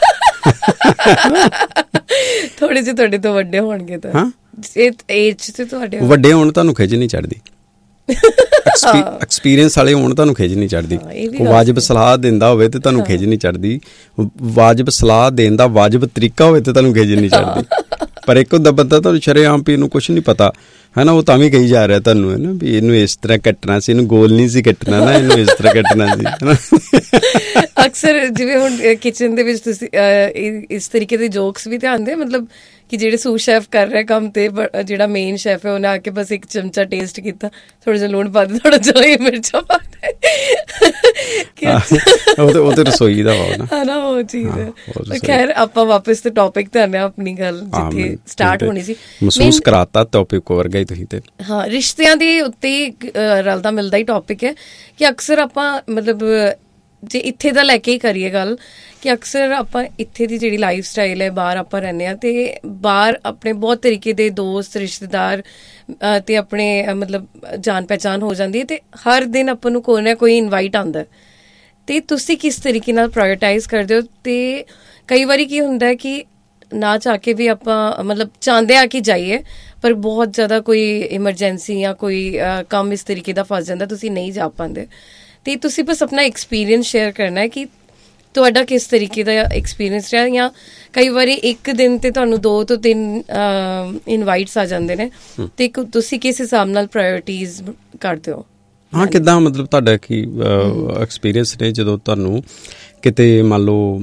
ਥੋੜੇ ਜਿਹੇ ਤੁਹਾਡੇ ਤੋਂ ਵੱਡੇ ਹੋਣਗੇ ਤਾਂ ਹਾਂ ਏਜ ਤੇ ਤੁਹਾਡੇ ਵੱਡੇ ਹੋਣ ਤੁਹਾਨੂੰ ਖਿੱਚ ਨਹੀਂ ਚੜ੍ਹਦੀ, ਐਕਸਪੀਰੀਅੰਸ ਵਾਲੇ ਹੋਣ ਤੁਹਾਨੂੰ ਖਿੱਚ ਨਹੀਂ ਚੜ੍ਹਦੀ। ਵਾਜਬ ਸਲਾਹ ਦਿੰਦਾ ਹੋਵੇ ਤੇ ਤੁਹਾਨੂੰ ਖਿੱਚ ਨਹੀਂ ਚੜ੍ਹਦੀ, ਵਾਜਬ ਸਲਾਹ ਦੇਣ ਦਾ ਵਾਜਬ ਤਰੀਕਾ ਹੋਵੇ ਤੇ ਤੁਹਾਨੂੰ ਖਿੱਚ ਨਹੀਂ ਚੜ੍ਹਦੀ। ਪਰ ਇੱਕ ਹੁੰਦਾ ਬੰਦਾ ਤੁਹਾਨੂੰ ਸ਼ਰੇਆਮ ਵੀ ਇਹਨੂੰ ਕੁਛ ਨਹੀਂ ਪਤਾ ਹੈ ਨਾ, ਉਹ ਤਾਂ ਵੀ ਕਹੀ ਜਾ ਰਿਹਾ ਤੁਹਾਨੂੰ ਹੈ ਨਾ ਵੀ ਇਹਨੂੰ ਇਸ ਤਰ੍ਹਾਂ ਕੱਟਣਾ ਸੀ, ਇਹਨੂੰ ਗੋਲ ਨਹੀਂ ਸੀ ਕੱਟਣਾ ਨਾ, ਇਹਨੂੰ ਇਸ ਤਰ੍ਹਾਂ ਕੱਟਣਾ ਸੀ ਹੈ ਨਾ। ਅਕਸਰ ਜਿਵੇਂ ਹੁਣ ਕਿਚਨ ਦੇ ਵਿੱਚ ਤੁਸੀਂ ਇਸ ਤਰੀਕੇ ਦੇ ਜੋਕਸ ਵੀ ਧਿਆਨ ਦੇ, ਮਤਲਬ ਕਿ ਜਿਹੜੇ ਸੂ ਸ਼ੈਫ ਕਰ ਰਿਹਾ ਕੰਮ ਤੇ ਜਿਹੜਾ ਮੇਨ ਸ਼ੈਫ ਹੈ ਉਹਨੇ ਆ ਕੇ ਬਸ ਇੱਕ ਚਮਚਾ ਟੇਸਟ ਕੀਤਾ, ਥੋੜਾ ਜਿਹਾ ਲੂਣ ਪਾ ਦੇ, ਥੋੜਾ ਜਿਹਾ ਮਿਰਚਾਂ ਪਾ ਦੇ, ਉਹ ਤੇ ਰਸੋਈ ਦਾ ਵਾ ਨਾ, ਹੈ ਨਾ ਉਹ ਚੀਜ਼ ਹੈ। ਖੈਰ ਆਪਾਂ ਵਾਪਸ ਤੇ ਟੌਪਿਕ ਤੇ ਆਉਂਦੇ ਹਾਂ, ਆਪਣੀ ਗੱਲ ਜਿੱਥੇ ਸਟਾਰਟ ਹੋਣੀ ਸੀ। ਮਹਿਸੂਸ ਕਰਾਤਾ ਟੌਪਿਕ ਹੋਰ ਗਈ ਤੁਸੀਂ ਤੇ। ਹਾਂ, ਰਿਸ਼ਤਿਆਂ ਦੇ ਉੱਤੇ ਰਲਦਾ ਮਿਲਦਾ ਹੀ ਟੌਪਿਕ ਹੈ ਕਿ ਅਕਸਰ ਆਪਾਂ ਮਤਲਬ ਜੇ ਇੱਥੇ ਦਾ ਲੈ ਕੇ ਹੀ ਕਰੀਏ ਗੱਲ ਕਿ ਅਕਸਰ ਆਪਾਂ ਇੱਥੇ ਦੀ ਜਿਹੜੀ ਲਾਈਫ ਸਟਾਈਲ ਹੈ, ਬਾਹਰ ਆਪਾਂ ਰਹਿੰਦੇ ਹਾਂ ਤੇ ਬਾਹਰ ਆਪਣੇ ਬਹੁਤ ਤਰੀਕੇ ਦੇ ਦੋਸਤ ਰਿਸ਼ਤੇਦਾਰ ਤੇ ਆਪਣੇ ਮਤਲਬ ਜਾਣ ਪਹਿਚਾਣ ਹੋ ਜਾਂਦੀ ਹੈ ਤੇ ਹਰ ਦਿਨ ਆਪਾਂ ਨੂੰ ਕੋਈ ਨਾ ਕੋਈ ਇਨਵਾਈਟ ਆਉਂਦਾ ਤੇ ਤੁਸੀਂ ਕਿਸ ਤਰੀਕੇ ਨਾਲ ਪ੍ਰਾਇਓਰਟਾਈਜ਼ ਕਰਦੇ ਹੋ? ਤੇ ਕਈ ਵਾਰੀ ਕੀ ਹੁੰਦਾ ਕਿ ਨਾ ਚਾਹ ਕੇ ਵੀ ਆਪਾਂ ਮਤਲਬ ਚਾਹੁੰਦੇ ਆ ਕਿ ਜਾਈਏ ਪਰ ਬਹੁਤ ਜ਼ਿਆਦਾ ਕੋਈ ਐਮਰਜੈਂਸੀ ਜਾਂ ਕੋਈ ਕੰਮ ਇਸ ਤਰੀਕੇ ਦਾ ਫਸ ਜਾਂਦਾ, ਤੁਸੀਂ ਨਹੀਂ ਜਾ ਪਾਉਂਦੇ। ਤੇ ਤੁਸੀਂ ਬਸ ਆਪਣਾ ਐਕਸਪੀਰੀਅੰਸ ਸ਼ੇਅਰ ਕਰਨਾ ਹੈ ਕਿ ਤੁਹਾਡਾ ਕਿਸ ਤਰੀਕੇ ਦਾ ਐਕਸਪੀਰੀਅੰਸ ਰਿਹਾ, ਜਾਂ ਕਈ ਵਾਰੀ ਇੱਕ ਦਿਨ ਤੇ ਤੁਹਾਨੂੰ ਦੋ ਤੋਂ ਤਿੰਨ ਇਨਵਾਈਟਸ ਆ ਜਾਂਦੇ ਨੇ ਤੇ ਤੁਸੀਂ ਕਿਸ ਹਿਸਾਬ ਨਾਲ ਪ੍ਰਾਇਓਰਟੀਜ਼ ਕਰਦੇ ਹੋ? ਹਾਂ, ਕਿੱਦਾਂ ਮਤਲਬ ਤੁਹਾਡਾ ਕੀ ਐਕਸਪੀਰੀਅੰਸ ਨੇ ਜਦੋਂ ਤੁਹਾਨੂੰ ਕਿਤੇ ਮੰਨ ਲਓ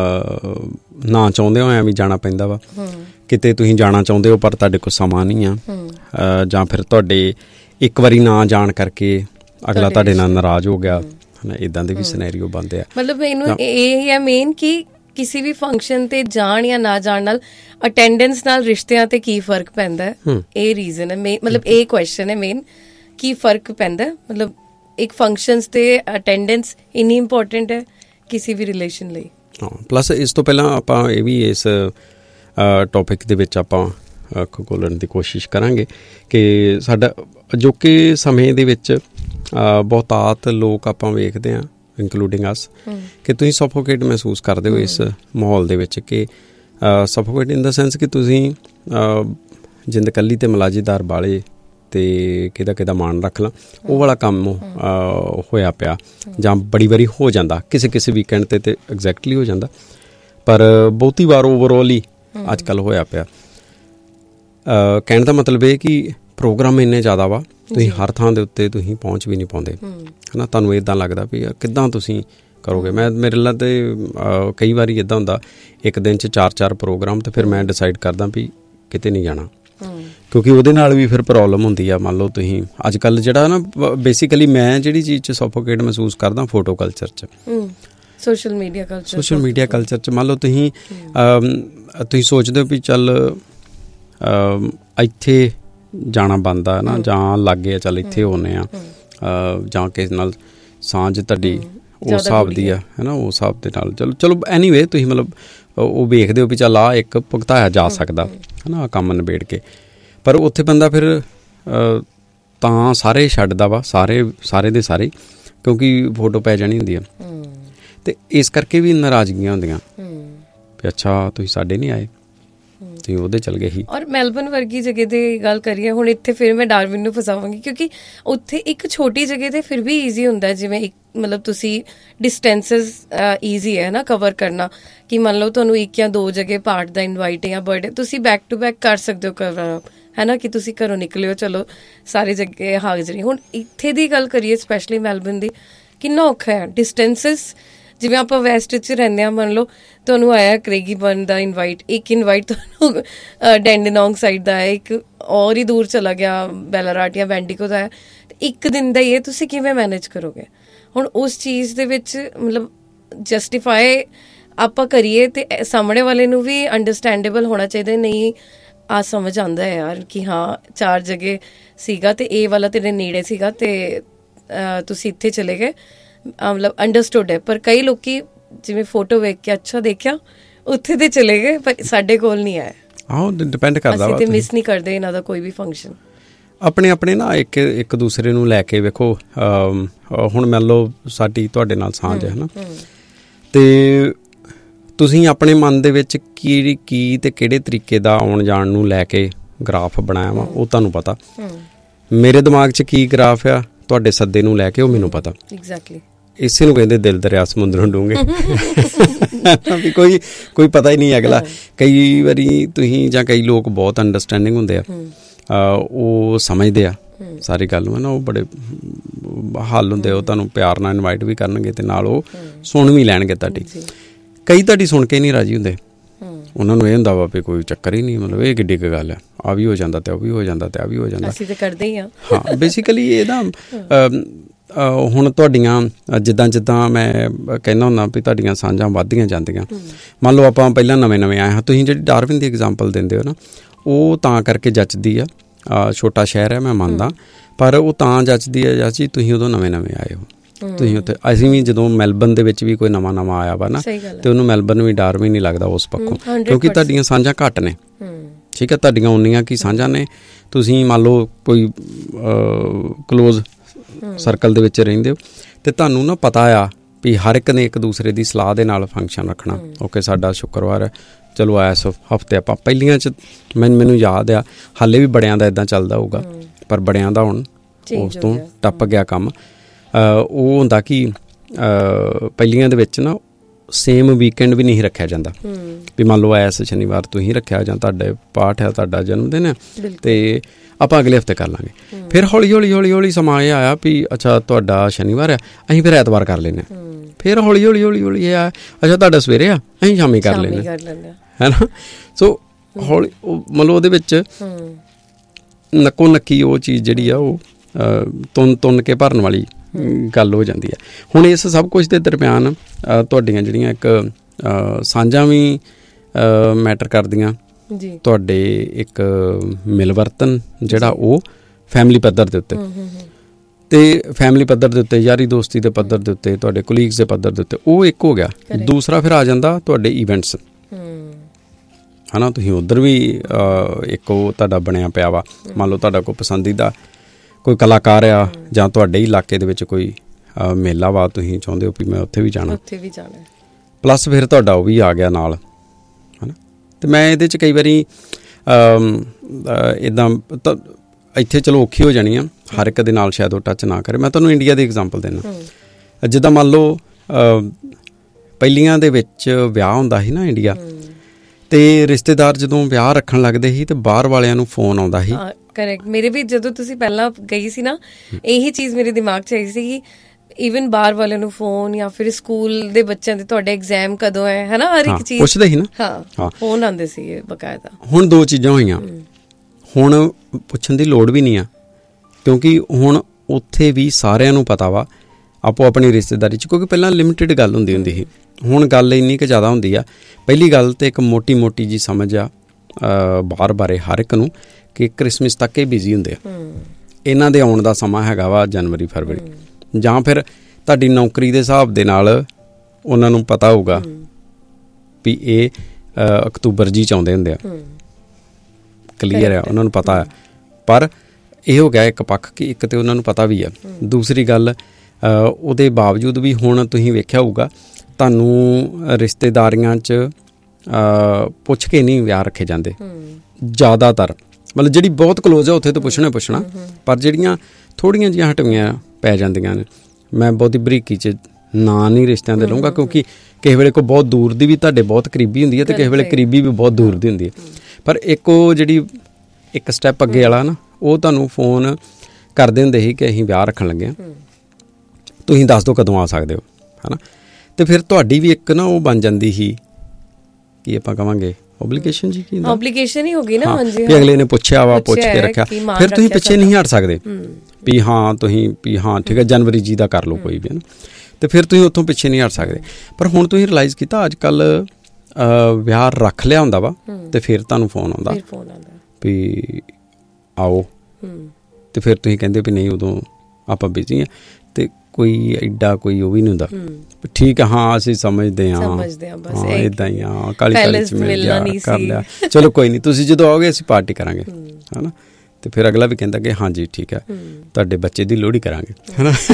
ਨਾ ਚਾਹੁੰਦੇ ਹੋ ਐਵੇਂ ਜਾਣਾ ਪੈਂਦਾ ਵਾ, ਕਿਤੇ ਤੁਸੀਂ ਜਾਣਾ ਚਾਹੁੰਦੇ ਹੋ ਪਰ ਤੁਹਾਡੇ ਕੋਲ ਸਮਾਂ ਨਹੀਂ ਆ, ਜਾਂ ਫਿਰ ਤੁਹਾਡੇ ਇੱਕ ਵਾਰੀ ਨਾ ਜਾਣ ਕਰਕੇ ਅਗਲਾ ਤੁਹਾਡੇ ਨਾਲ ਨਾਰਾਜ਼ ਹੋ ਗਿਆ, ਇੱਦਾਂ ਦੇ ਵੀ ਸਿਨੈਰੀਓ ਬਣਦੇ ਆ। ਮਤਲਬ ਮੈਨੂੰ ਇਹ ਹੈ ਮੇਨ ਕਿ ਕਿਸੇ ਵੀ ਫੰਕਸ਼ਨ ਤੇ ਜਾਣ ਜਾਂ ਨਾ ਜਾਣ ਨਾਲ ਅਟੈਂਡੈਂਸ ਨਾਲ ਰਿਸ਼ਤਿਆਂ ਤੇ ਕੀ ਫਰਕ ਪੈਂਦਾ ਹੈ, ਇਹ ਰੀਜ਼ਨ ਹੈ ਮੇਨ, ਮਤਲਬ ਇਹ ਕੁਐਸਚਨ ਹੈ ਮੇਨ, ਕੀ ਫਰਕ ਪੈਂਦਾ ਮਤਲਬ ਇੱਕ ਫੰਕਸ਼ਨਸ ਤੇ ਅਟੈਂਡੈਂਸ ਇੰਨੀ ਇੰਪੋਰਟੈਂਟ ਹੈ ਕਿਸੇ ਵੀ ਰਿਲੇਸ਼ਨ ਲਈ। ਹਾਂ, ਪਲੱਸ ਇਸ ਤੋਂ ਪਹਿਲਾਂ ਆਪਾਂ ਇਹ ਵੀ ਇਸ ਟੌਪਿਕ ਦੇ ਵਿੱਚ ਆਪਾਂ ਖੋਲ੍ਹਣ ਦੀ ਕੋਸ਼ਿਸ਼ ਕਰਾਂਗੇ ਕਿ ਸਾਡਾ ਅਜੋਕੇ ਸਮੇਂ ਦੇ ਵਿੱਚ ਬਹੁਤਾਤ ਲੋਕ ਆਪਾਂ ਵੇਖਦੇ ਹਾਂ ਇਨਕਲੂਡਿੰਗ ਅਸ ਕਿ ਤੁਸੀਂ ਸਫੋਕੇਟ ਮਹਿਸੂਸ ਕਰਦੇ ਹੋ ਇਸ ਮਾਹੌਲ ਦੇ ਵਿੱਚ, ਕਿ ਸਫੋਕੇਟ ਇਨ ਦਾ ਸੈਂਸ ਕਿ ਤੁਸੀਂ ਜਿੰਦ ਕੱਲੀ ਤੇ ਮਲਾਜੇਦਾਰ ਬਾਲੇ ਤੇ ਕਿਹਦਾ ਕਿਹਦਾ ਮਾਣ ਰੱਖ ਲਾਂ, ਉਹ ਵਾਲਾ ਕੰਮ ਹੋਇਆ ਪਿਆ, ਜਾਂ ਬੜੀ ਵਾਰੀ ਹੋ ਜਾਂਦਾ ਕਿਸੇ ਕਿਸੇ ਵੀਕਐਂਡ 'ਤੇ ਤੇ ਐਗਜ਼ੈਕਟਲੀ ਹੋ ਜਾਂਦਾ, ਪਰ ਬਹੁਤੀ ਵਾਰ ਓਵਰਆਲ ਹੀ ਅੱਜ ਕੱਲ੍ਹ ਹੋਇਆ ਪਿਆ। ਕਹਿਣ ਦਾ ਮਤਲਬ ਇਹ ਕਿ ਪ੍ਰੋਗਰਾਮ ਇੰਨੇ ਜ਼ਿਆਦਾ ਵਾ, ਤੁਸੀਂ ਹਰ ਥਾਂ ਦੇ ਉੱਤੇ ਤੁਸੀਂ ਪਹੁੰਚ ਵੀ ਨਹੀਂ ਪਾਉਂਦੇ ਹੈ ਨਾ, ਤੁਹਾਨੂੰ ਇੱਦਾਂ ਲੱਗਦਾ ਵੀ ਕਿੱਦਾਂ ਤੁਸੀਂ ਕਰੋਗੇ। ਮੈਂ ਮੇਰੇ ਨਾਲ ਤਾਂ ਕਈ ਵਾਰੀ ਇੱਦਾਂ ਹੁੰਦਾ ਇੱਕ ਦਿਨ 'ਚ ਚਾਰ ਚਾਰ ਪ੍ਰੋਗਰਾਮ, ਤੇ ਫਿਰ ਮੈਂ ਡਿਸਾਈਡ ਕਰਦਾ ਵੀ ਕਿਤੇ ਨਹੀਂ ਜਾਣਾ, ਕਿਉਂਕਿ ਉਹਦੇ ਨਾਲ ਵੀ ਫਿਰ ਪ੍ਰੋਬਲਮ ਹੁੰਦੀ ਆ। ਮੰਨ ਲਓ ਤੁਸੀਂ ਅੱਜ ਕੱਲ੍ਹ ਜਿਹੜਾ ਨਾ ਬੇਸਿਕਲੀ ਮੈਂ ਜਿਹੜੀ ਚੀਜ਼ 'ਚ ਸਫੋਕੇਟ ਮਹਿਸੂਸ ਕਰਦਾ ਫੋਟੋ ਕਲਚਰ 'ਚ, social media culture social media culture 'ਚ ਮੰਨ ਲਓ ਤੁਸੀਂ ਤੁਸੀਂ ਸੋਚਦੇ ਹੋ ਵੀ ਚੱਲ ਇੱਥੇ ਜਾਣਾ ਬਣਦਾ ਨਾ, ਜਾਂ ਲਾਗੇ ਆ ਚੱਲ ਇੱਥੇ ਹੋਨੇ ਆ, ਜਾਂ ਕਿਸੇ ਨਾਲ ਸਾਂਝ ਤੁਹਾਡੀ ਉਸ ਹਿਸਾਬ ਦੀ ਆ ਹੈ ਨਾ, ਉਸ ਹਿਸਾਬ ਦੇ ਨਾਲ ਚਲੋ ਚਲੋ ਐਨੀਵੇ ਤੁਸੀਂ ਮਤਲਬ ਉਹ ਵੇਖਦੇ ਹੋ ਵੀ ਚੱਲ ਆਹ ਇੱਕ ਭੁਗਤਾਇਆ ਜਾ ਸਕਦਾ ਹੈ ਨਾ ਕੰਮ ਨਿਬੇੜ ਕੇ, ਪਰ ਉੱਥੇ ਬੰਦਾ ਫਿਰ ਤਾਂ ਸਾਰੇ ਛੱਡਦਾ ਵਾ, ਸਾਰੇ ਸਾਰੇ ਦੇ ਸਾਰੇ, ਕਿਉਂਕਿ ਫੋਟੋ ਪੈ ਜਾਣੀ ਹੁੰਦੀ ਆ, ਅਤੇ ਇਸ ਕਰਕੇ ਵੀ ਨਾਰਾਜ਼ਗੀਆਂ ਹੁੰਦੀਆਂ ਵੀ ਅੱਛਾ ਤੁਸੀਂ ਸਾਡੇ ਨਹੀਂ ਆਏ, ਤੁਸੀਂ ਉਹਦੇ ਚਲ ਗਏ ਹੀ। ਔਰ ਮੈਲਬਨ ਵਰਗੀ ਜਗ੍ਹਾ ਦੀ ਗੱਲ ਕਰੀਏ ਹੁਣ, ਇੱਥੇ ਫਿਰ ਮੈਂ ਡਾਰਵਿਨ ਨੂੰ ਫਸਾਵਾਂਗੀ ਕਿਉਂਕਿ ਉੱਥੇ ਇੱਕ ਛੋਟੀ ਜਗ੍ਹਾ 'ਤੇ ਫਿਰ ਵੀ ਈਜ਼ੀ ਹੁੰਦਾ, ਜਿਵੇਂ ਇੱਕ ਮਤਲਬ ਤੁਸੀਂ ਡਿਸਟੈਂਸਿਸ ਈਜ਼ੀ ਹੈ ਨਾ ਕਵਰ ਕਰਨਾ, ਕਿ ਮੰਨ ਲਓ ਤੁਹਾਨੂੰ ਇੱਕ ਜਾਂ ਦੋ ਜਗ੍ਹਾ ਪਾਰਟ ਦਾ ਇਨਵਾਈਟ ਜਾਂ ਬਰਥਡੇ ਤੁਸੀਂ ਬੈਕ ਟੂ ਬੈਕ ਕਰ ਸਕਦੇ ਹੋ ਕਵਰ ਅਪ, ਹੈ ਨਾ, ਕਿ ਤੁਸੀਂ ਘਰੋਂ ਨਿਕਲੇ ਹੋ ਚਲੋ ਸਾਰੇ ਜਗ੍ਹਾ ਹਾਜ਼ਰੀ। ਹੁਣ ਇੱਥੇ ਦੀ ਗੱਲ ਕਰੀਏ ਸਪੈਸ਼ਲੀ ਮੈਲਬਨ ਦੀ, ਕਿੰਨਾ ਔਖਾ ਹੈ ਡਿਸਟੈਂਸਿਸ। ਜਿਵੇਂ ਆਪਾਂ ਵੈਸਟ 'ਚ ਰਹਿੰਦੇ ਹਾਂ, ਮੰਨ ਲਓ ਤੁਹਾਨੂੰ ਆਇਆ ਕ੍ਰੇਗੀਬਰਨ ਦਾ ਇਨਵਾਈਟ, ਇੱਕ ਇਨਵਾਈਟ ਤੁਹਾਨੂੰ ਡੈਂਡਨੋਂਗ ਸਾਈਡ ਦਾ ਹੈ, ਇੱਕ ਔਰ ਹੀ ਦੂਰ ਚਲਾ ਗਿਆ ਬੈਲਾਰਾਟ ਜਾਂ ਵੈਂਡੀਕੋ ਦਾ ਹੈ, ਇੱਕ ਦਿਨ ਦਾ ਹੀ ਹੈ, ਤੁਸੀਂ ਕਿਵੇਂ ਮੈਨੇਜ ਕਰੋਗੇ? ਹੁਣ ਉਸ ਚੀਜ਼ ਦੇ ਵਿੱਚ ਮਤਲਬ ਜਸਟੀਫਾਈ ਆਪਾਂ ਕਰੀਏ ਤੇ ਸਾਹਮਣੇ ਵਾਲੇ ਨੂੰ ਵੀ ਅੰਡਰਸਟੈਂਡੇਬਲ ਹੋਣਾ ਚਾਹੀਦਾ, ਨਹੀਂ ਆ ਸਮਝ ਆਉਂਦਾ ਹੈ ਯਾਰ ਕਿ ਹਾਂ ਚਾਰ ਜਗ੍ਹਾ ਸੀਗਾ ਤੇ ਇਹ ਵਾਲਾ ਤੇਰੇ ਨੇੜੇ ਸੀਗਾ ਤੇ ਤੁਸੀਂ ਇੱਥੇ ਚਲੇ ਗਏ, ਮਤਲਬ ਅੰਡਰਸਟੂਡ ਹੈ। ਪਰ ਕਈ ਲੋਕੀ ਜਿਵੇਂ ਫੋਟੋ ਵੇਖ ਕੇ ਅੱਛਾ ਦੇਖਿਆ ਉੱਥੇ ਤੇ ਚਲੇ ਗਏ ਪਰ ਸਾਡੇ ਕੋਲ ਨਹੀਂ ਆਏ। ਆਹੋ ਡਿਪੈਂਡ ਕਰਦਾ ਵਾ, ਅਸੀਂ ਤੇ ਮਿਸ ਨਹੀਂ ਕਰਦੇ ਇਹਨਾਂ ਦਾ ਕੋਈ ਵੀ ਫੰਕਸ਼ਨ। ਆਪਣੇ ਆਪਣੇ ਨਾ ਇੱਕ ਇੱਕ ਦੂਸਰੇ ਨੂੰ ਲੈ ਕੇ ਵੇਖੋ, ਹੁਣ ਮੰਨ ਲਓ ਸਾਡੀ ਤੁਹਾਡੇ ਨਾਲ ਸਾਂਝ ਹੈ ਹੈ ਨਾ, ਅਤੇ ਤੁਸੀਂ ਆਪਣੇ ਮਨ ਦੇ ਵਿੱਚ ਕੀ ਕੀ ਅਤੇ ਕਿਹੜੇ ਤਰੀਕੇ ਦਾ ਆਉਣ ਜਾਣ ਨੂੰ ਲੈ ਕੇ ਗ੍ਰਾਫ ਬਣਾਇਆ ਵਾ ਉਹ ਤੁਹਾਨੂੰ ਪਤਾ, ਮੇਰੇ ਦਿਮਾਗ 'ਚ ਕੀ ਗ੍ਰਾਫ ਆ ਤੁਹਾਡੇ ਸੱਦੇ ਨੂੰ ਲੈ ਕੇ ਉਹ ਮੈਨੂੰ ਪਤਾ। ਐਗਜ਼ੈਕਟਲੀ ਇਸੇ ਨੂੰ ਕਹਿੰਦੇ ਦਿਲ ਦਰਿਆ ਸਮੁੰਦਰੋਂ ਡੂੰਘੇ। ਵੀ ਕੋਈ ਕੋਈ ਪਤਾ ਹੀ ਨਹੀਂ ਅਗਲਾ। ਕਈ ਵਾਰੀ ਤੁਸੀਂ ਜਾਂ ਕਈ ਲੋਕ ਬਹੁਤ ਅੰਡਰਸਟੈਂਡਿੰਗ ਹੁੰਦੇ ਆ, ਉਹ ਸਮਝਦੇ ਆ ਸਾਰੀ ਗੱਲ ਨੂੰ ਹੈ ਨਾ, ਉਹ ਬੜੇ ਹੱਲ ਹੁੰਦੇ, ਉਹ ਤੁਹਾਨੂੰ ਪਿਆਰ ਨਾਲ ਇਨਵਾਈਟ ਵੀ ਕਰਨਗੇ ਅਤੇ ਨਾਲ ਉਹ ਸੁਣ ਵੀ ਲੈਣਗੇ ਤੁਹਾਡੀ। ਕਈ ਤੁਹਾਡੀ ਸੁਣ ਕੇ ਨਹੀਂ ਰਾਜੀ ਹੁੰਦੇ, ਉਹਨਾਂ ਨੂੰ ਇਹ ਹੁੰਦਾ ਵਾ ਵੀ ਕੋਈ ਚੱਕਰ ਹੀ ਨਹੀਂ, ਮਤਲਬ ਇਹ ਕਿੱਡੀ ਕੁ ਗੱਲ ਹੈ, ਆ ਵੀ ਹੋ ਜਾਂਦਾ ਅਤੇ ਉਹ ਵੀ ਹੋ ਜਾਂਦਾ ਅਤੇ ਆ ਵੀ ਹੋ ਜਾਂਦਾ। ਅਸੀਂ ਤਾਂ ਕਰਦੇ ਹੀ ਹਾਂ। ਹਾਂ, ਬੇਸਿਕਲੀ ਇਹ ਨਾ ਹੁਣ ਤੁਹਾਡੀਆਂ ਜਿੱਦਾਂ ਜਿੱਦਾਂ ਮੈਂ ਕਹਿੰਦਾ ਹੁੰਦਾ ਵੀ ਤੁਹਾਡੀਆਂ ਸਾਂਝਾਂ ਵੱਧਦੀਆਂ ਜਾਂਦੀਆਂ। ਮੰਨ ਲਓ ਆਪਾਂ ਪਹਿਲਾਂ ਨਵੇਂ ਨਵੇਂ ਆਏ ਹਾਂ, ਤੁਸੀਂ ਜਿਹੜੀ ਡਾਰਵਿਨ ਦੀ ਐਗਜ਼ਾਮਪਲ ਦਿੰਦੇ ਹੋ ਨਾ, ਉਹ ਤਾਂ ਕਰਕੇ ਜੱਚਦੀ ਆ, ਛੋਟਾ ਸ਼ਹਿਰ ਹੈ ਮੈਂ ਮੰਨਦਾ, ਪਰ ਉਹ ਤਾਂ ਜੱਚਦੀ ਹੈ ਜੱਚ ਜੀ ਤੁਸੀਂ ਉਦੋਂ ਨਵੇਂ ਨਵੇਂ ਆਏ ਹੋ। ਤੁਸੀਂ ਉੱਥੇ, ਅਸੀਂ ਵੀ ਜਦੋਂ ਮੈਲਬਰਨ ਦੇ ਵਿੱਚ ਵੀ ਕੋਈ ਨਵਾਂ ਨਵਾਂ ਆਇਆ ਵਾ ਨਾ, ਅਤੇ ਉਹਨੂੰ ਮੈਲਬਰਨ ਵੀ ਡਾਰਵਿਨ ਨਹੀਂ ਲੱਗਦਾ ਉਸ ਪੱਖੋਂ, ਕਿਉਂਕਿ ਤੁਹਾਡੀਆਂ ਸਾਂਝਾਂ ਘੱਟ ਨੇ। ਠੀਕ ਹੈ, ਤੁਹਾਡੀਆਂ ਉਨੀਆਂ ਕੀ ਸਾਂਝਾਂ ਨੇ, ਤੁਸੀਂ ਮੰਨ ਲਓ ਕੋਈ ਕਲੋਜ਼ ਸਰਕਲ ਦੇ ਵਿੱਚ ਰਹਿੰਦੇ ਹੋ ਅਤੇ ਤੁਹਾਨੂੰ ਨਾ ਪਤਾ ਆ ਵੀ ਹਰ ਇੱਕ ਨੇ ਇੱਕ ਦੂਸਰੇ ਦੀ ਸਲਾਹ ਦੇ ਨਾਲ ਫੰਕਸ਼ਨ ਰੱਖਣਾ। ਓਕੇ, ਸਾਡਾ ਸ਼ੁੱਕਰਵਾਰ ਚਲੋ ਇਸ ਹਫ਼ਤੇ ਆਪਾਂ ਪਹਿਲੀਆਂ 'ਚ ਮੈਨੂੰ ਮੈਨੂੰ ਯਾਦ ਆ, ਹਾਲੇ ਵੀ ਬੜਿਆਂ ਦਾ ਇੱਦਾਂ ਚੱਲਦਾ ਹੋਊਗਾ, ਪਰ ਬੜਿਆਂ ਦਾ ਹੁਣ ਉਸ ਤੋਂ ਟੱਪ ਗਿਆ ਕੰਮ। ਉਹ ਹੁੰਦਾ ਕਿ ਪਹਿਲੀਆਂ ਦੇ ਵਿੱਚ ਨਾ ਸੇਮ ਵੀਕਐਂਡ ਵੀ ਨਹੀਂ ਰੱਖਿਆ ਜਾਂਦਾ, ਵੀ ਮੰਨ ਲਓ ਇਸ ਸ਼ਨੀਵਾਰ ਤੁਸੀਂ ਰੱਖਿਆ ਜਾਂ ਤੁਹਾਡੇ ਪਾਠ ਹੈ, ਤੁਹਾਡਾ ਜਨਮ ਦਿਨ ਹੈ, ਅਤੇ ਆਪਾਂ ਅਗਲੇ ਹਫ਼ਤੇ ਕਰ ਲਾਂਗੇ। ਫਿਰ ਹੌਲੀ ਹੌਲੀ ਹੌਲੀ ਹੌਲੀ ਸਮਾਂ ਇਹ ਆਇਆ ਵੀ ਅੱਛਾ ਤੁਹਾਡਾ ਸ਼ਨੀਵਾਰ ਆ, ਅਸੀਂ ਫਿਰ ਐਤਵਾਰ ਕਰ ਲੈਂਦੇ ਹਾਂ। ਫਿਰ ਹੌਲੀ ਹੌਲੀ ਹੌਲੀ ਹੌਲੀ ਇਹ ਆ ਅੱਛਾ ਤੁਹਾਡਾ ਸਵੇਰੇ ਆ, ਅਸੀਂ ਸ਼ਾਮੀ ਕਰ ਲੈਂਦੇ ਹੈ ਨਾ। ਸੋ ਹੌਲੀ ਮਤਲਬ ਉਹਦੇ ਵਿੱਚ ਨੱਕੋ ਨੱਕੀ ਉਹ ਚੀਜ਼ ਜਿਹੜੀ ਆ ਉਹ ਤੁੰਨ ਤੁੰਨ ਕੇ ਭਰਨ ਵਾਲੀ ਗੱਲ ਹੋ ਜਾਂਦੀ ਹੈ। ਹੁਣ ਇਸ ਸਭ ਕੁਛ ਦੇ ਦਰਮਿਆਨ ਤੁਹਾਡੀਆਂ ਜਿਹੜੀਆਂ ਇੱਕ ਸਾਂਝਾਂ ਵੀ ਮੈਟਰ ਕਰਦੀਆਂ, ਤੁਹਾਡੇ ਇੱਕ ਮਿਲਵਰਤਨ ਜਿਹੜਾ ਉਹ ਫੈਮਿਲੀ ਪੱਧਰ ਦੇ ਉੱਤੇ, ਅਤੇ ਫੈਮਿਲੀ ਪੱਧਰ ਦੇ ਉੱਤੇ, ਯਾਰੀ ਦੋਸਤੀ ਦੇ ਪੱਧਰ ਦੇ ਉੱਤੇ, ਤੁਹਾਡੇ ਕੁਲੀਗਸ ਦੇ ਪੱਧਰ ਦੇ ਉੱਤੇ, ਉਹ ਇੱਕ ਹੋ ਗਿਆ। ਦੂਸਰਾ ਫਿਰ ਆ ਜਾਂਦਾ ਤੁਹਾਡੇ ਈਵੈਂਟਸ, ਹੈ ਨਾ। ਤੁਸੀਂ ਉੱਧਰ ਵੀ ਇੱਕ ਉਹ ਤੁਹਾਡਾ ਬਣਿਆ ਪਿਆ ਵਾ, ਮੰਨ ਲਓ ਤੁਹਾਡਾ ਕੋਈ ਪਸੰਦੀਦਾ ਕੋਈ ਕਲਾਕਾਰ ਆ, ਜਾਂ ਤੁਹਾਡੇ ਇਲਾਕੇ ਦੇ ਵਿੱਚ ਕੋਈ ਮੇਲਾ ਵਾ, ਤੁਸੀਂ ਚਾਹੁੰਦੇ ਹੋ ਵੀ ਮੈਂ ਉੱਥੇ ਵੀ ਜਾਣਾ, ਉੱਥੇ ਵੀ ਜਾਣਾ, ਪਲੱਸ ਫਿਰ ਤੁਹਾਡਾ ਉਹ ਵੀ ਆ ਗਿਆ ਨਾਲ, ਹੈ ਨਾ। ਅਤੇ ਮੈਂ ਇਹਦੇ 'ਚ ਕਈ ਵਾਰੀ ਇੱਦਾਂ ਤਾਂ ਇੱਥੇ ਚਲੋ ਔਖੀ ਹੋ ਜਾਣੀ ਆ, ਹਰ ਇੱਕ ਦੇ ਨਾਲ ਸ਼ਾਇਦ ਉਹ ਟੱਚ ਨਾ ਕਰੇ। ਮੈਂ ਤੁਹਾਨੂੰ ਇੰਡੀਆ ਦੀ ਐਗਜ਼ਾਮਪਲ ਦਿੰਦਾ, ਜਿੱਦਾਂ ਮੰਨ ਲਓ ਪਹਿਲੀਆਂ ਦੇ ਵਿੱਚ ਵਿਆਹ ਹੁੰਦਾ ਸੀ ਨਾ ਇੰਡੀਆ, ਅਤੇ ਰਿਸ਼ਤੇਦਾਰ ਜਦੋਂ ਵਿਆਹ ਰੱਖਣ ਲੱਗਦੇ ਸੀ ਅਤੇ ਬਾਹਰ ਵਾਲਿਆਂ ਨੂੰ ਫੋਨ ਆਉਂਦਾ ਸੀ। ਕਰੈਕਟ, ਮੇਰੇ ਵੀ ਜਦੋਂ ਤੁਸੀਂ ਪਹਿਲਾਂ ਗਈ ਸੀ ਨਾ, ਇਹੀ ਚੀਜ਼ ਮੇਰੇ ਦਿਮਾਗ 'ਚ ਆਈ ਸੀ ਕਿ ਈਵਨ ਬਾਹਰ ਵਾਲਿਆਂ ਨੂੰ ਫੋਨ, ਜਾਂ ਫਿਰ ਸਕੂਲ ਦੇ ਬੱਚਿਆਂ ਦੇ ਤੁਹਾਡੇ ਐਗਜ਼ਾਮ ਕਦੋਂ ਹੈ, ਹੈ ਨਾ, ਹਰ ਇੱਕ ਚੀਜ਼ ਪੁੱਛਦੇ ਸੀ ਨਾ। ਹਾਂ, ਫੋਨ ਆਉਂਦੇ ਸੀ ਬਕਾਇਦਾ। ਹੁਣ ਦੋ ਚੀਜ਼ਾਂ ਹੋਈਆਂ, ਹੁਣ ਪੁੱਛਣ ਦੀ ਲੋੜ ਵੀ ਨਹੀਂ ਆ, ਕਿਉਂਕਿ ਹੁਣ ਉੱਥੇ ਵੀ ਸਾਰਿਆਂ ਨੂੰ ਪਤਾ ਵਾ ਆਪੋ ਆਪਣੀ ਰਿਸ਼ਤੇਦਾਰੀ 'ਚ, ਕਿਉਂਕਿ ਪਹਿਲਾਂ ਲਿਮਿਟਿਡ ਗੱਲ ਹੁੰਦੀ ਹੁੰਦੀ ਸੀ, ਹੁਣ ਗੱਲ ਇੰਨੀ ਕੁ ਜ਼ਿਆਦਾ ਹੁੰਦੀ ਆ। ਪਹਿਲੀ ਗੱਲ ਤਾਂ ਇੱਕ ਮੋਟੀ ਮੋਟੀ ਜੀ ਸਮਝ ਆ ਬਾਹਰ ਬਾਰੇ ਹਰ ਇੱਕ ਨੂੰ, ਕਿ ਕ੍ਰਿਸਮਿਸ ਤੱਕ ਇਹ ਬਿਜ਼ੀ ਹੁੰਦੇ ਆ, ਇਹਨਾਂ ਦੇ ਆਉਣ ਦਾ ਸਮਾਂ ਹੈਗਾ ਵਾ ਜਨਵਰੀ ਫਰਵਰੀ, ਜਾਂ ਫਿਰ ਤੁਹਾਡੀ ਨੌਕਰੀ ਦੇ ਹਿਸਾਬ ਦੇ ਨਾਲ ਉਹਨਾਂ ਨੂੰ ਪਤਾ ਹੋਊਗਾ ਵੀ ਇਹ ਅਕਤੂਬਰ ਜੀ 'ਚ ਆਉਂਦੇ ਹੁੰਦੇ ਆ, ਕਲੀਅਰ ਆ, ਉਹਨਾਂ ਨੂੰ ਪਤਾ ਹੈ। ਪਰ ਇਹ ਹੋ ਗਿਆ ਇੱਕ ਪੱਖ ਕਿ ਇੱਕ ਤਾਂ ਉਹਨਾਂ ਨੂੰ ਪਤਾ ਵੀ ਆ, ਦੂਸਰੀ ਗੱਲ ਉਹਦੇ ਬਾਵਜੂਦ ਵੀ ਹੁਣ ਤੁਸੀਂ ਵੇਖਿਆ ਹੋਊਗਾ ਤੁਹਾਨੂੰ ਰਿਸ਼ਤੇਦਾਰੀਆਂ 'ਚ ਪੁੱਛ ਕੇ ਨਹੀਂ ਵਿਆਹ ਰੱਖੇ ਜਾਂਦੇ ਜ਼ਿਆਦਾਤਰ, ਮਤਲਬ ਜਿਹੜੀ ਬਹੁਤ ਕਲੋਜ਼ ਆ ਉੱਥੇ ਤਾਂ ਪੁੱਛਣਾ ਪੁੱਛਣਾ, ਪਰ ਜਿਹੜੀਆਂ ਥੋੜ੍ਹੀਆਂ ਜਿਹੀਆਂ ਹਟਵੀਆਂ ਪੈ ਜਾਂਦੀਆਂ ਨੇ, ਮੈਂ ਬਹੁਤੀ ਬਰੀਕੀ 'ਚ ਨਾਂ ਨਹੀਂ ਰਿਸ਼ਤਿਆਂ ਦੇ ਲਊਂਗਾ, ਕਿਉਂਕਿ ਕਿਸੇ ਵੇਲੇ ਕੋਈ ਬਹੁਤ ਦੂਰ ਦੀ ਵੀ ਤੁਹਾਡੇ ਬਹੁਤ ਕਰੀਬੀ ਹੁੰਦੀ ਹੈ, ਅਤੇ ਕਿਸੇ ਵੇਲੇ ਕਰੀਬੀ ਵੀ ਬਹੁਤ ਦੂਰ ਦੀ ਹੁੰਦੀ ਹੈ। ਪਰ ਇੱਕ ਉਹ ਜਿਹੜੀ ਇੱਕ ਸਟੈਪ ਅੱਗੇ ਵਾਲਾ ਨਾ, ਉਹ ਤੁਹਾਨੂੰ ਫੋਨ ਕਰਦੇ ਹੁੰਦੇ ਸੀ ਕਿ ਅਸੀਂ ਵਿਆਹ ਰੱਖਣ ਲੱਗੇ ਹਾਂ, ਤੁਸੀਂ ਦੱਸ ਦਿਓ ਕਦੋਂ ਆ ਸਕਦੇ ਹੋ, ਹੈ ਨਾ। ਅਤੇ ਫਿਰ ਤੁਹਾਡੀ ਵੀ ਇੱਕ ਨਾ ਉਹ ਬਣ ਜਾਂਦੀ ਸੀ, ਕੀ ਆਪਾਂ ਕਹਾਂਗੇ ਓਬਲੀਗੇਸ਼ਨ ਜੀ, ਕੀ ਓਬਲੀਗੇਸ਼ਨ ਹੀ ਹੋ ਗਈ ਨਾ। ਹਾਂਜੀ, ਵੀ ਅਗਲੇ ਨੇ ਪੁੱਛਿਆ ਵਾ, ਪੁੱਛ ਕੇ ਰੱਖਿਆ, ਫਿਰ ਤੁਸੀਂ ਪਿੱਛੇ ਨਹੀਂ ਹਟ ਸਕਦੇ ਵੀ ਹਾਂ ਤੁਸੀਂ ਵੀ ਹਾਂ ਠੀਕ ਹੈ ਜਨਵਰੀ ਜੀ ਦਾ ਕਰ ਲਓ ਕੋਈ ਵੀ, ਹੈ ਨਾ, ਅਤੇ ਫਿਰ ਤੁਸੀਂ ਉੱਥੋਂ ਪਿੱਛੇ ਨਹੀਂ ਹਟ ਸਕਦੇ। ਪਰ ਹੁਣ ਤੁਸੀਂ ਰਿਲਾਈਜ਼ ਕੀਤਾ ਅੱਜ ਕੱਲ੍ਹ ਵਿਆਹ ਰੱਖ ਲਿਆ ਹੁੰਦਾ ਵਾ, ਅਤੇ ਫਿਰ ਤੁਹਾਨੂੰ ਫੋਨ ਆਉਂਦਾ ਵੀ ਆਓ, ਅਤੇ ਫਿਰ ਤੁਸੀਂ ਕਹਿੰਦੇ ਵੀ ਨਹੀਂ ਉਦੋਂ ਆਪਾਂ ਬਿਜ਼ੀ ਹਾਂ, ਅਤੇ ਕੋਈ ਐਡਾ ਕੋਈ ਉਹ ਵੀ ਨਹੀਂ ਹੁੰਦਾ, ਠੀਕ ਹੈ ਹਾਂ ਅਸੀਂ ਸਮਝਦੇ ਹਾਂ, ਹਾਂ ਇੱਦਾਂ ਹੀ ਹਾਂ ਕਾਲੀ ਕਾਲੀ 'ਚ ਮਿਲ ਗਿਆ ਕਰ ਲਿਆ, ਚਲੋ ਕੋਈ ਨਹੀਂ ਤੁਸੀਂ ਜਦੋਂ ਆਓਗੇ ਅਸੀਂ ਪਾਰਟੀ ਕਰਾਂਗੇ, ਹੈ ਨਾ। ਤੇ ਫਿਰ ਅਗਲਾ ਵੀ ਕਹਿੰਦਾ ਕਿ ਹਾਂਜੀ ਠੀਕ ਹੈ ਤੁਹਾਡੇ ਬੱਚੇ ਦੀ ਲੋਹੜੀ ਕਰਾਂਗੇ, ਹੈ ਨਾ।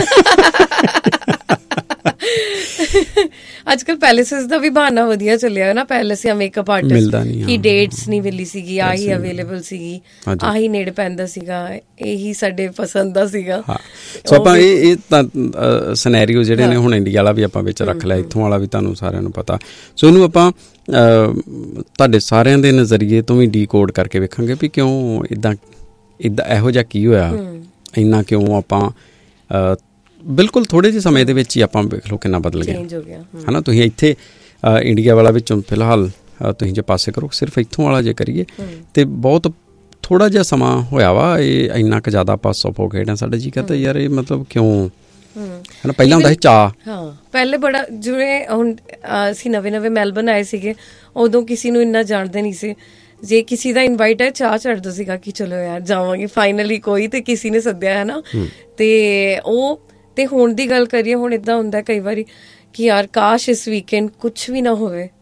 ਅੱਜ ਕੱਲ ਪੈਲੇਸਿਸ ਦਾ ਵੀ ਬਹਾਨਾ ਵਧੀਆ ਚੱਲਿਆ ਨਾ, ਪੈਲੇਸ ਜਾਂ ਮੇਕਅਪ ਆਰਟਿਸਟ ਕੀ ਡੇਟਸ ਨਹੀਂ ਮਿਲੀ ਸੀਗੀ, ਆਹੀ ਅਵੇਲੇਬਲ ਸੀਗੀ, ਆਹੀ ਨੇੜੇ ਪੈਂਦਾ ਸੀਗਾ, ਇਹੀ ਸਾਡੇ ਪਸੰਦ ਦਾ ਸੀਗਾ। ਸੋ ਆਪਾਂ ਇਹ ਇਹ ਤਾਂ ਸਿਨੈਰੀਓ ਜਿਹੜੇ ਨੇ ਹੁਣ ਇੰਡੀਆ ਵਾਲਾ ਵੀ ਆਪਾਂ ਵਿੱਚ ਰੱਖ ਲਿਆ, ਇੱਥੋਂ ਵਾਲਾ ਵੀ ਤੁਹਾਨੂੰ ਸਾਰਿਆਂ ਨੂੰ ਪਤਾ। ਸੋ ਇਹਨੂੰ ਆਪਾਂ ਤੁਹਾਡੇ ਸਾਰਿਆਂ ਦੇ ਨਜ਼ਰੀਏ ਤੋਂ ਵੀ ਡੀਕੋਡ ਕਰਕੇ ਵੇਖਾਂਗੇ ਵੀ ਕਿਉਂ ਇੱਦਾਂ ਇੱਦਾਂ ਇਹੋ ਜਿਹਾ ਕੀ ਹੋਇਆ, ਇੰਨਾ ਕਿਉਂ ਆਪਾਂ ਬਿਲਕੁਲ ਥੋੜ੍ਹੇ ਜਿਹੇ ਸਮੇਂ ਦੇ ਵਿੱਚ ਹੀ ਆਪਾਂ ਵੇਖ ਲਓ ਕਿੰਨਾ ਬਦਲ ਗਿਆ, ਹੈ ਨਾ। ਤੁਸੀਂ ਇੱਥੇ ਇੰਡੀਆ ਵਾਲਾ ਵਿੱਚੋਂ ਫਿਲਹਾਲ ਤੁਸੀਂ ਜੇ ਪਾਸੇ ਕਰੋ, ਸਿਰਫ ਇੱਥੋਂ ਵਾਲਾ ਜੇ ਕਰੀਏ ਤੇ ਬਹੁਤ ਥੋੜ੍ਹਾ ਜਿਹਾ ਸਮਾਂ ਹੋਇਆ ਵਾ, ਇਹ ਇੰਨਾ ਕੁ ਜ਼ਿਆਦਾ ਆਪਾਂ ਸਫੋਕੇਟ ਆ, ਸਾਡਾ ਜੀ ਕਰਦਾ ਯਾਰ ਇਹ ਮਤਲਬ ਕਿਉਂ, ਹੈ ਨਾ। ਪਹਿਲਾਂ ਹੁੰਦਾ ਸੀ ਚਾਅ, ਹਾਂ ਪਹਿਲੇ ਬੜਾ, ਜਿਵੇਂ ਹੁਣ ਅਸੀਂ ਨਵੇਂ ਨਵੇਂ ਮੈਲਬਨ ਆਏ ਸੀਗੇ, ਉਦੋਂ ਕਿਸੇ ਨੂੰ ਇੰਨਾ ਜਾਣਦੇ ਨਹੀਂ ਸੀ, ਜੇ ਕਿਸੇ ਦਾ ਇਨਵਾਈਟ ਹੈ ਚਾਹ ਚੜ੍ਹਦਾ ਸੀਗਾ ਕਿ ਚਲੋ ਯਾਰ ਜਾਵਾਂਗੇ ਫਾਈਨਲੀ, ਕੋਈ ਤੇ ਕਿਸੇ ਨੇ ਸੱਦਿਆ ਹੈ ਨਾ। ਤੇ ਉਹ ਤੇ ਹੁਣ ਦੀ ਗੱਲ ਕਰੀਏ, ਹੁਣ ਇੱਦਾਂ ਹੁੰਦਾ ਕਈ ਵਾਰੀ ਕਿ ਯਾਰ ਕਾਸ਼ ਇਸ ਵੀਕਐਂਡ ਕੁਛ ਵੀ ਨਾ ਹੋਵੇ,